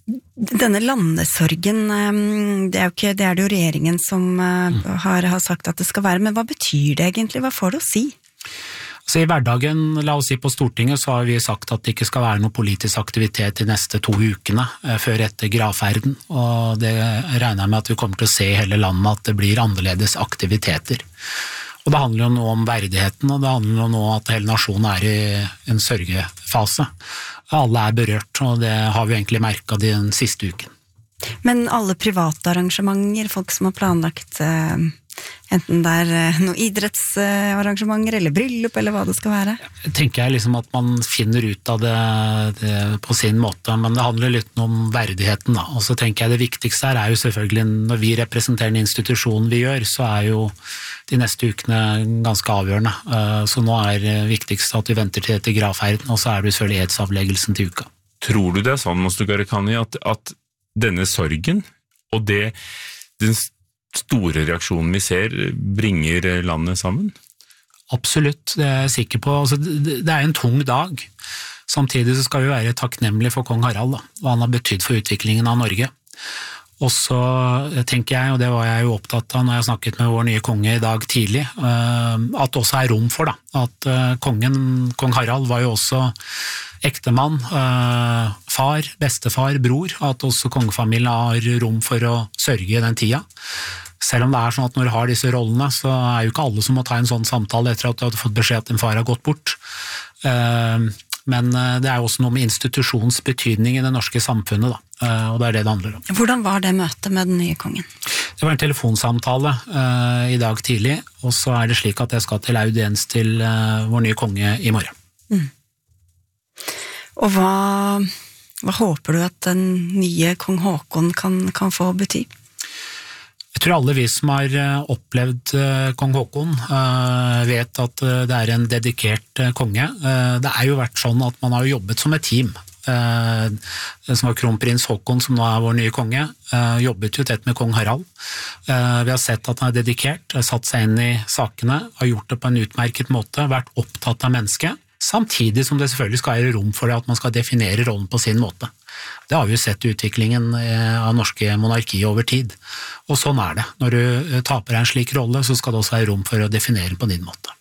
Denne landesorgen, det er jo ikke, det er det jo regjeringen som har, har sagt at det skal være, men hva betyr det egentlig? Hva får det å si? Så I hverdagen, la oss si på Stortinget, så har vi sagt at det ikke skal være noe politisk aktivitet de neste to ukene før etter gravferden, og det regner jeg med at vi kommer til å se i hele landet at det blir annerledes aktiviteter. Og det handler jo nå om verdigheten, og det handler jo nå at hele nasjonen er i en sørgefase. Alle er berørt, og det har vi egentlig merket den siste uken. Men alle private arrangementer, folk som har planlagt eh, enten det er noen idrettsarrangementer eller bryllup eller hva det skal være? Tenker jeg liksom at man finner ut av det, det på sin måte, men det handler litt om verdigheten da. Og så tenker jeg det viktigste her er jo selvfølgelig, når vi representerer en institusjon vi gjør, så er jo de neste ukene ganske avgjørende. Så nå er det viktigste at vi venter til etter gravferden, og så er det selvfølgelig edsavleggelsen til uka. Tror du det er sånn, Moster Gharahkhani, at, at denne sorgen og det, den store reaksjonen vi ser bringer landet sammen? Absolutt, det er jeg sikker på. Altså, det, det er en tung dag. Samtidig så skal vi være takknemlige for kong Harald, da, hva han har betydd for utviklingen av Norge. Og så tenker jeg, og det var jeg jo opptatt av når jeg snakket med vår nye konge i dag tidlig, at det også er rom for da, at kongen, kong Harald var jo også ektemann, far, bestefar, bror, at også kongefamilien har rom for å sørge i den tida. Selv om det er sånn at når du har disse rollene, så er jo ikke alle som må ta en sånn samtale etter at du har fått beskjed at din far har gått bort. Men det er jo også noe med institusjonens betydning i det norske samfunnet, da. Og det er det det handler om. Hvordan var det møtet med den nye kongen? Det var en telefonsamtale uh, i dag tidlig, og så er det slik at jeg skal til audiens til uh, vår nye konge i morgen. Mm. Og hva, hva håper du at den nye kong Håkon kan, kan få bety? Jeg tror alle vi som har opplevd kong Håkon vet at det er en dedikert konge. Det er jo vært sånn at man har jobbet som et team. Den som var kronprins Håkon, som nå er vår nye konge, jobbet jo tett med kong Harald. Vi har sett at han er dedikert, satt seg inn i sakene, har gjort det på en utmerket måte, vært opptatt av mennesket, samtidig som det selvfølgelig skal være rom for det at man skal definere rollen på sin måte. Det har vi jo sett i utviklingen av norske monarki over tid. Og sånn er det. Når du taper en slik rolle, så skal det også være rom for å definere på din måte.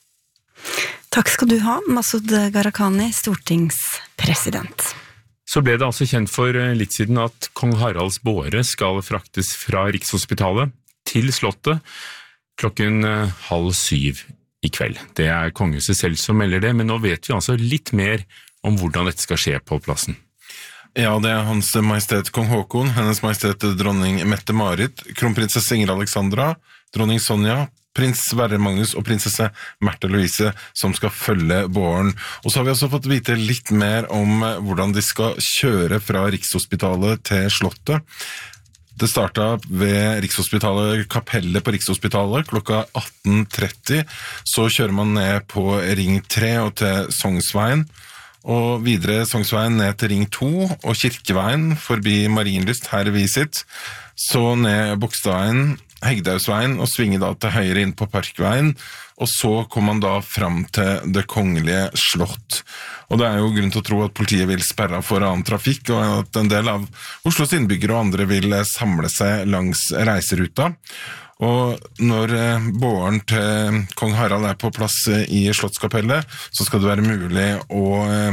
Takk skal du ha, Masud Gharahkhani, stortingspresident. Så ble det altså kjent for litt siden at kong Haralds båre skal fraktes fra Rikshospitalet til Slottet klokken halv syv i kveld. Det er kongehuset selv som melder det, men nå vet vi altså litt mer om hvordan dette skal skje på plassen. Ja, det er Hans Majestet Kong Håkon, Hennes Majestet Dronning Mette-Marit, kronprinsesse Ingrid Alexandra, dronning Sonja, prins Sverre Magnus og prinsesse Märtha Louise som skal følge båren. Og så har vi også fått vite litt mer om hvordan de skal kjøre fra Rikshospitalet til Slottet. Det startet ved Rikshospitalet, kapellet på Rikshospitalet klokka atten tretti. Så kjører man ned på Ring tre og til Sognsveien, og videre Sognsveien ned til Ring to og Kirkeveien forbi Marienlyst, her i Visit. Så ned Bogstadveien, Hegdehaugsveien og svinger da til høyre inn på Parkveien, og så kommer man da fram til Det Kongelige Slott. Og det er jo grunn til å tro at politiet vil sperre for annen trafikk, og at en del av Oslos innbyggere og andre vil samle seg langs reiseruta. Og når båren til kong Harald er på plass i Slottskapellet, så skal det være mulig å,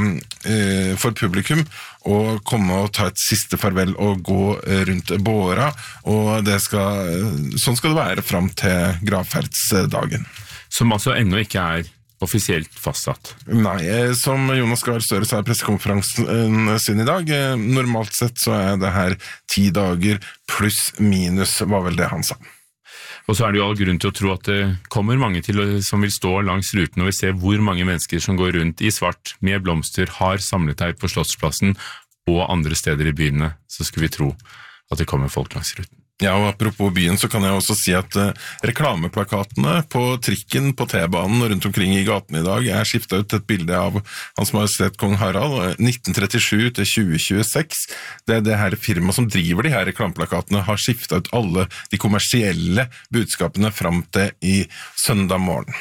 eh, for publikum å komme og ta et siste farvel og gå rundt båra, og det skal, sånn skal det være frem til gravferdsdagen. Som altså ennå ikke er offisielt fastsatt? Nei, som Jonas Gahr Støre sa i pressekonferansen sin i dag, normalt sett så er det her ti dager pluss minus, var vel det han sa. Og så er det jo all grunn til å tro at det kommer mange til som vil stå langs ruten, og vi ser hvor mange mennesker som går rundt i svart med blomster har samlet her på Slottsplassen og andre steder i byene, så skulle vi tro at det kommer folk langs ruten. Ja, og apropos byen så kan jeg også si at uh, reklameplakatene på trikken, på T-banen og rundt omkring i gaten i dag er skiftet ut et bilde av Hans Majestet Kong Harald nitten trettisju til tjue tjueseks. Det er det her firmaet som driver de her reklameplakatene har skiftet ut alle de kommersielle budskapene frem til i søndag morgen.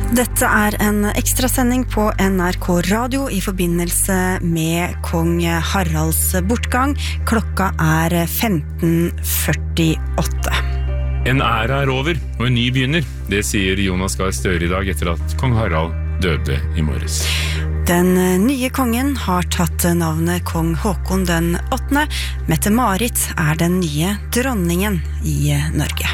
Dette er en ekstrasending på N R K Radio i forbindelse med kong Haralds bortgang. Klokka er femten førtiåtte. En æra er over, og en ny begynner. Det sier Jonas Gahr Støre i dag etter at kong Harald døde i morges. Den nye kongen har tatt navnet kong Håkon den åttende. Mette-Marit er den nye dronningen i Norge.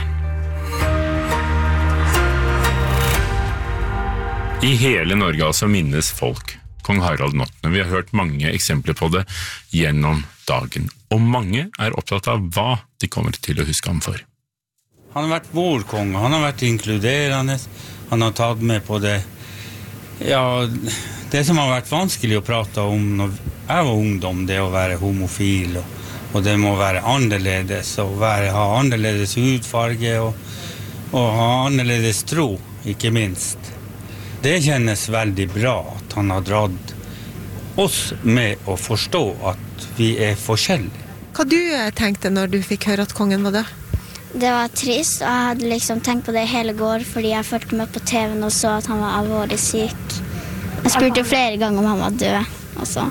I hele Norge altså minnes folk kong Harald den åttende. Vi har hørt mange eksempler på det gjennom dagen, og mange er opptatt av hva de kommer til å huske ham for. Han har vært vår konge, han har vært inkluderende, han har tatt med på det, ja, det som har vært vanskelig å prate om når jeg var ungdom, det å være homofil, og, og det må være annerledes, og være, ha annerledes hudfarge, og, og ha annerledes tro, ikke minst. Det kjennes veldig bra at han har dratt oss med å forstå at vi er forskjellige. Hva du tenkte når du fikk høre at kongen var død? Det var trist, og jeg hadde liksom tenkt på det hele går, fordi jeg følte med på T V-en og så at han var alvorlig syk. Jeg spurte flere ganger om han var død også.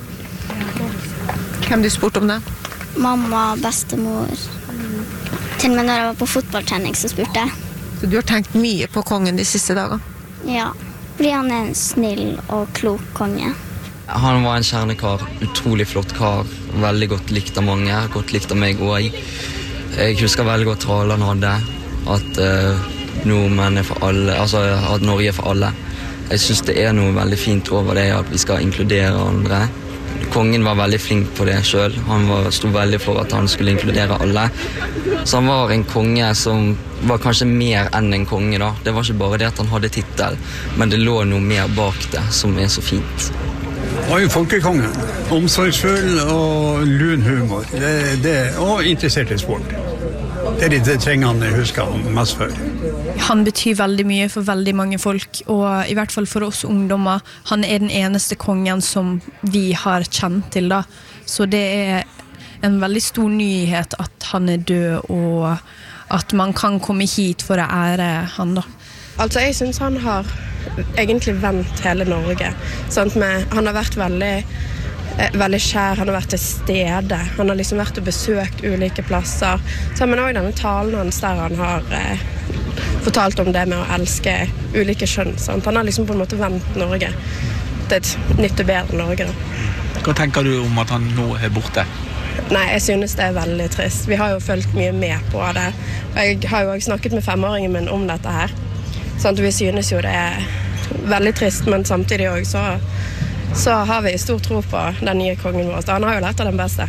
Hvem du spurte om det? Mamma, bestemor. Til og med når jeg var på fotballtrening så spurte jeg. Så du har tenkt mye på kongen de siste dagene? Ja. Fordi han er en snill og klok konge. Han var en kjernekar, utrolig flott kar, veldig godt likt av mange, godt likt av meg også. Jeg husker veldig godt talen han hadde, at uh, nordmenn er for alle, altså at Norge er for alle. Jeg synes det er noe veldig fint over det, at vi skal inkludere andre. Kongen var veldig flink på det selv, han var, stod veldig for at han skulle inkludere alle. Så han var en konge som var kanskje mer enn en konge da. Det var ikke bare det at han hadde titel, men det lå noe mer bak det som er så fint. Han var jo folkekongen, omsorgsfull og lun humor, det, det, og interessert i sport. Det er det trenger han husker han mest for. Han betyr veldig mye for veldig mange folk, og i hvert fall for oss ungdommer. Han er den eneste kongen som vi har kjent til da. Så det er en veldig stor nyhet at han er død, og at man kan komme hit for å ære han da. Altså jeg synes han har egentlig vendt hele Norge. Sant? Med, han har vært veldig, eh, veldig kjær, han har vært til stede. Han har liksom vært og besøkt ulike plasser. Så, men også denne talen hans der han har eh, fortalt om det med å elske ulike kjønn. Sant? Han har liksom på en måte vendt Norge til et nytt og bedre Norge da. Hva tenker du om at han nå er borte? Nei, jeg synes det er veldig trist. Vi har jo følt mye med på det. Jeg har jo også snakket med femåringen min om dette her. Sånn at vi synes jo det er veldig trist, men samtidig også så, så har vi stor tro på den nye kongen vår. Han har jo lært av den beste.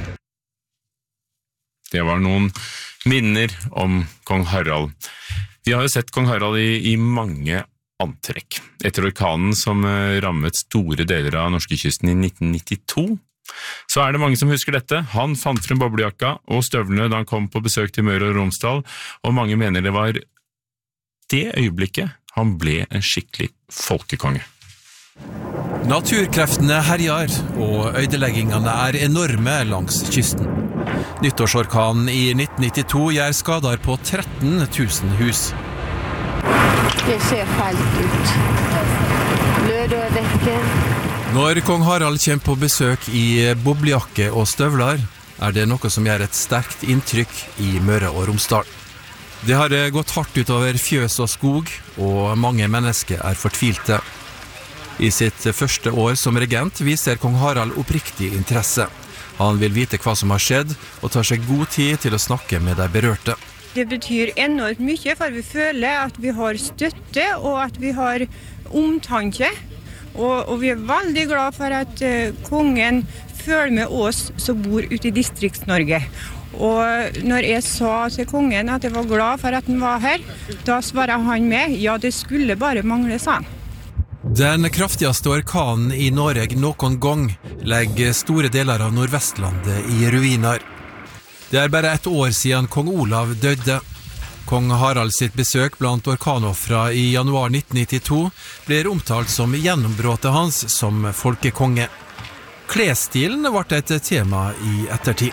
Det var noen minner om kong Harald. Vi har jo sett kong Harald i, i mange antrekk. Etter orkanen som rammet store deler av norskekysten i nitten nittito, så er det mange som husker dette. Han fant frem boblejakka og støvlene da han kom på besøk til Møre og Romsdal, og mange mener det var det øyeblikket han ble en skikkelig folkekonge. Naturkreftene herjar, og ødeleggingene er enorme langs kysten. Nyttårsorkanen i nitten nittito gjør skader på tretten tusen hus. Det ser fælt ut. Blødårdekker. Når kong Harald kommer på besøk i boblejakke og støvler, er det noe som gjør et sterkt inntrykk i Møre og Romsdal. Det har gått hardt utover fjøs og skog, og mange mennesker er fortvilte. I sitt første år som regent viser kong Harald oppriktig interesse. Han vil vite hva som har skjedd, og tar seg god tid til å snakke med de berørte. Det betyr enormt mye, for vi føler at vi har støtte, og at vi har omtanke. Og, og vi er veldig glad for at uh, kongen følger med oss som bor ute i Distrikts-Norge. Og når jeg sa til kongen at jeg var glad for at han var her, da svarer han med, ja, det skulle bare mangle, sa han. Den kraftigste orkanen i Norge noen gang legger store deler av Nordvestlandet i ruiner. Det er bare et år siden kong Olav døde. Kong Harald sitt besøk blant orkanoffere i januar nitten nittito blir omtalt som gjennombrottet hans som folkekonge. Klesstilen ble et tema i ettertid.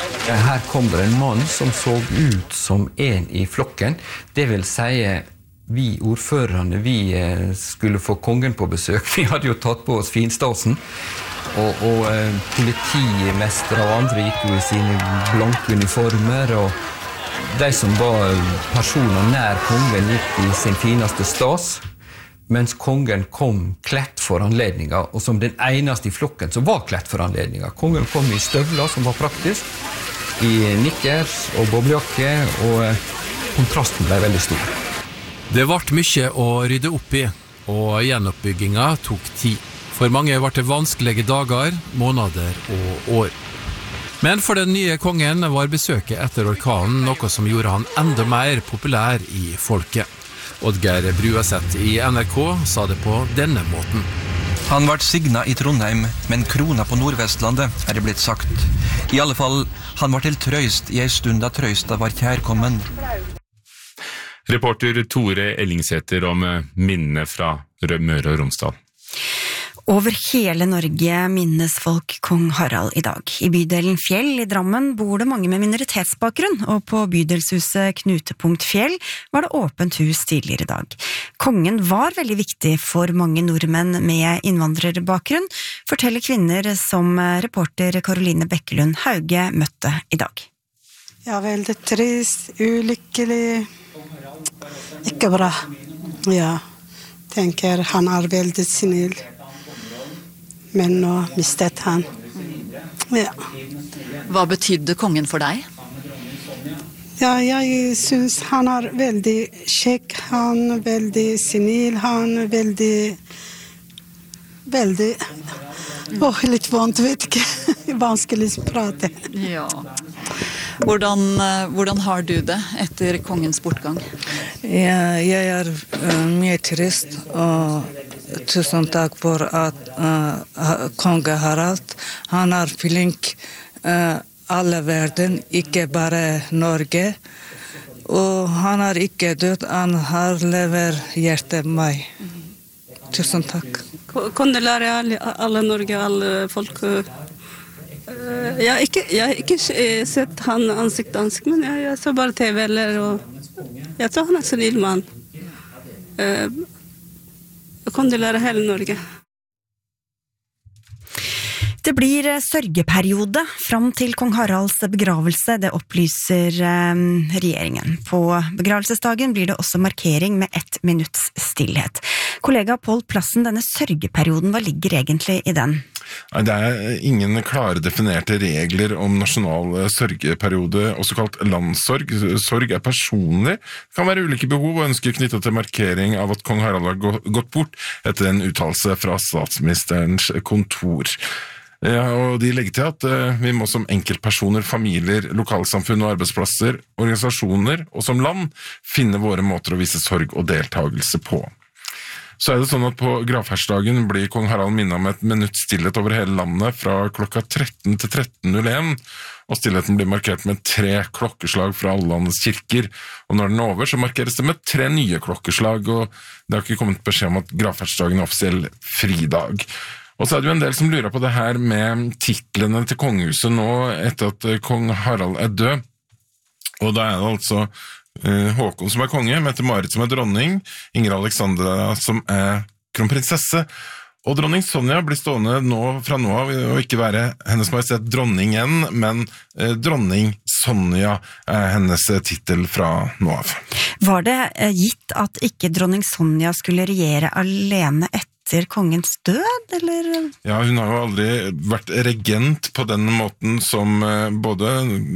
Her kom det en mann som så ut som en i flokken. Det vil si vi ordførerne, vi skulle få kongen på besøk. Vi hadde jo tatt på oss finstasen, og, og eh, politimestre og andre gikk jo i sine blanke uniformer, og de som var personer nær kongen gikk i sin fineste stas, mens kongen kom klett for anledninger, og som den eneste i flokken som var klett for anledninger. Kongen kom i støvler, som var praktisk, i nikkers og boblejakke, og kontrasten ble veldig stor. Det ble mye å rydde opp i, og gjenoppbygginga tok tid. For mange ble det vanskelige dager, måneder og år. Men for den nye kongen var besøket etter orkanen noe som gjorde han enda mer populær i folket. Oddgeir Bruaseth i N R K sa det på denne måten. Han ble signa i Trondheim, men krona på Nordvestlandet er det blitt sagt. I alle fall, han var til trøyst i ei stund da trøysta var kjærkommen. Reporter Tore Ellingsæter om minnene fra Møre og Romsdal. Over hele Norge minnes folk kong Harald i dag. I bydelen Fjell i Drammen bor det mange med minoritetsbakgrunn, og på bydelshuset Knutepunkt Fjell var det åpent hus tidligere i dag. Kongen var veldig viktig for mange nordmenn med innvandrerbakgrunn, forteller kvinner som reporter Karoline Bekkelund Hauge møtte i dag. Ja, veldig trist, ulykkelig, ikke bra. Ja, tenker han er veldig snill. Men nå mistet han. Ja. Hva betydde kongen for deg? Ja, jeg synes han er veldig kjekk, han er veldig snill, han er veldig, veldig, åh, litt vondt, vet ikke, vanskelig å prate. Ja. Hvordan, hvordan har du det etter kongens bortgang? Ja, jeg er uh, mye trist, og tusen takk for at uh, konge Harald, han er flink uh, alle verden, ikke bare Norge, og han er ikke død, han har lever hjertet meg. Tusen takk. Kondolerer alle, alle Norge, alle folk. Jeg har ikke, jeg har ikke sett han ansikt til ansikt, men jeg, jeg så bare T V eller, og jeg tror han er snill mann. Jeg kondolerer hele Norge. Det blir sørgeperiode fram til kong Haralds begravelse, det opplyser eh, regjeringen. På begravelsesdagen blir det også markering med ett minutts stillhet. Kollega Pål Plassen, denne sørgeperioden, hva ligger egentlig i den? Det er ingen klare definerte regler om nasjonal sørgeperiode, også kalt landssorg. Sorg er personlig. Det kan være ulike behov og ønsker knyttet til markering av at kong Harald har gått bort etter en uttalelse fra statsministerens kontor. Ja, og de legger til at uh, vi må som enkeltpersoner, familier, lokalsamfunn og arbeidsplasser, organisasjoner og som land finne våre måter å vise sorg og deltagelse på. Så er det sånn at på gravferdsdagen blir kong Harald minnet om et minutt stillhet over hele landet fra klokka tretten til tretten null en, og stillheten blir markert med tre klokkeslag fra alle landets kirker, og når den er over så markeres det med tre nye klokkeslag, og det har ikke kommet beskjed om at gravferdsdagen er offisiell fridag. Og så er det jo en del som lurer på det her med titlene til kongehuset nå etter at kong Harald er død. Og da er det altså uh, Håkon som er konge, Mette-Marit som er dronning, Ingrid Alexandra som er kronprinsesse, og dronning Sonja blir stående nå, fra nå av og ikke være hennes majestet dronningen, men uh, dronning Sonja er hennes titel fra nå av. Var det uh, gitt at ikke dronning Sonja skulle regjere alene etter etter kongens død, eller? Ja, hun har jo aldri vært regent på den måten som både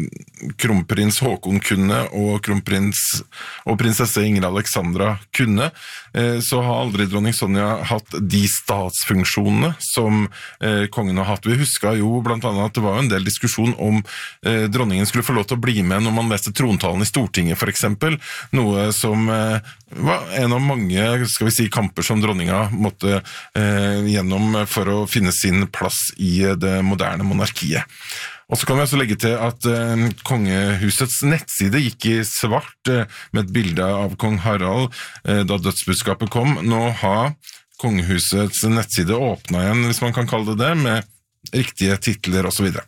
kronprins Håkon kunne og kronprins og prinsesse Ingrid Alexandra kunne. Så har aldri dronning Sonja hatt de statsfunksjonene som kongen har hatt. Vi husker jo blant annet at det var en del diskusjon om dronningen skulle få lov til å bli med når man leste trontalen i Stortinget for eksempel, noe som var en av mange, skal vi si, kamper som dronninga måtte eh, gjennom for å finne sin plass i det moderne monarkiet. Og så kan vi også legge til at eh, kongehusets nettside gikk i svart eh, med et bilde av kong Harald eh, da dødsbudskapet kom. Nå har kongehusets nettside åpnet igjen, hvis man kan kalle det det, med riktige titler og så videre.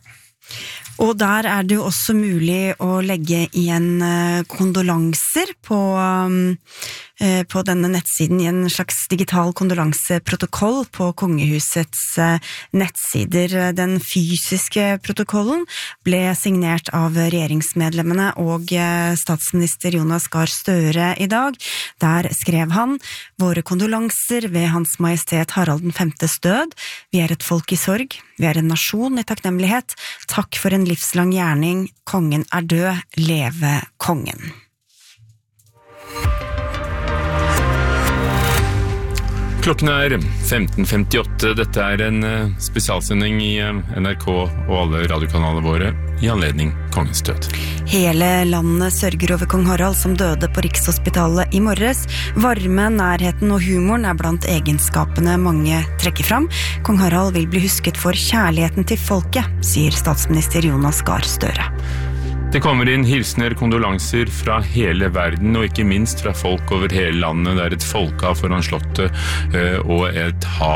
Og der er det jo også mulig å legge igjen kondolanser på eh, på denne nettsiden i en slags digital kondolanseprotokoll på kongehusets eh, nettsider. Den fysiske protokollen ble signert av regjeringsmedlemmene og eh, statsminister Jonas Gahr Støre i dag. Der skrev han: «Våre kondolanser ved Hans Majestet Harald den femtes død. Vi er et folk i sorg. Vi er en nasjon i takknemlighet. Takk for en livslang gjerning. Kongen er død. Leve kongen.» Klokken er femten femtiåtte. Dette er en spesialsending i N R K og alle radiokanalene våre i anledning kongens død. Hele landet sørger over kong Harald som døde på Rikshospitalet i morges. Varme, nærheten og humoren er blant egenskapene mange trekker fram. Kong Harald vil bli husket for kjærligheten til folket, sier statsminister Jonas Gahr Støre. Det kommer inn hilsener, kondolanser fra hele verden, og ikke minst fra folk over hele landet. Det er et folkehav foran slottet og et hav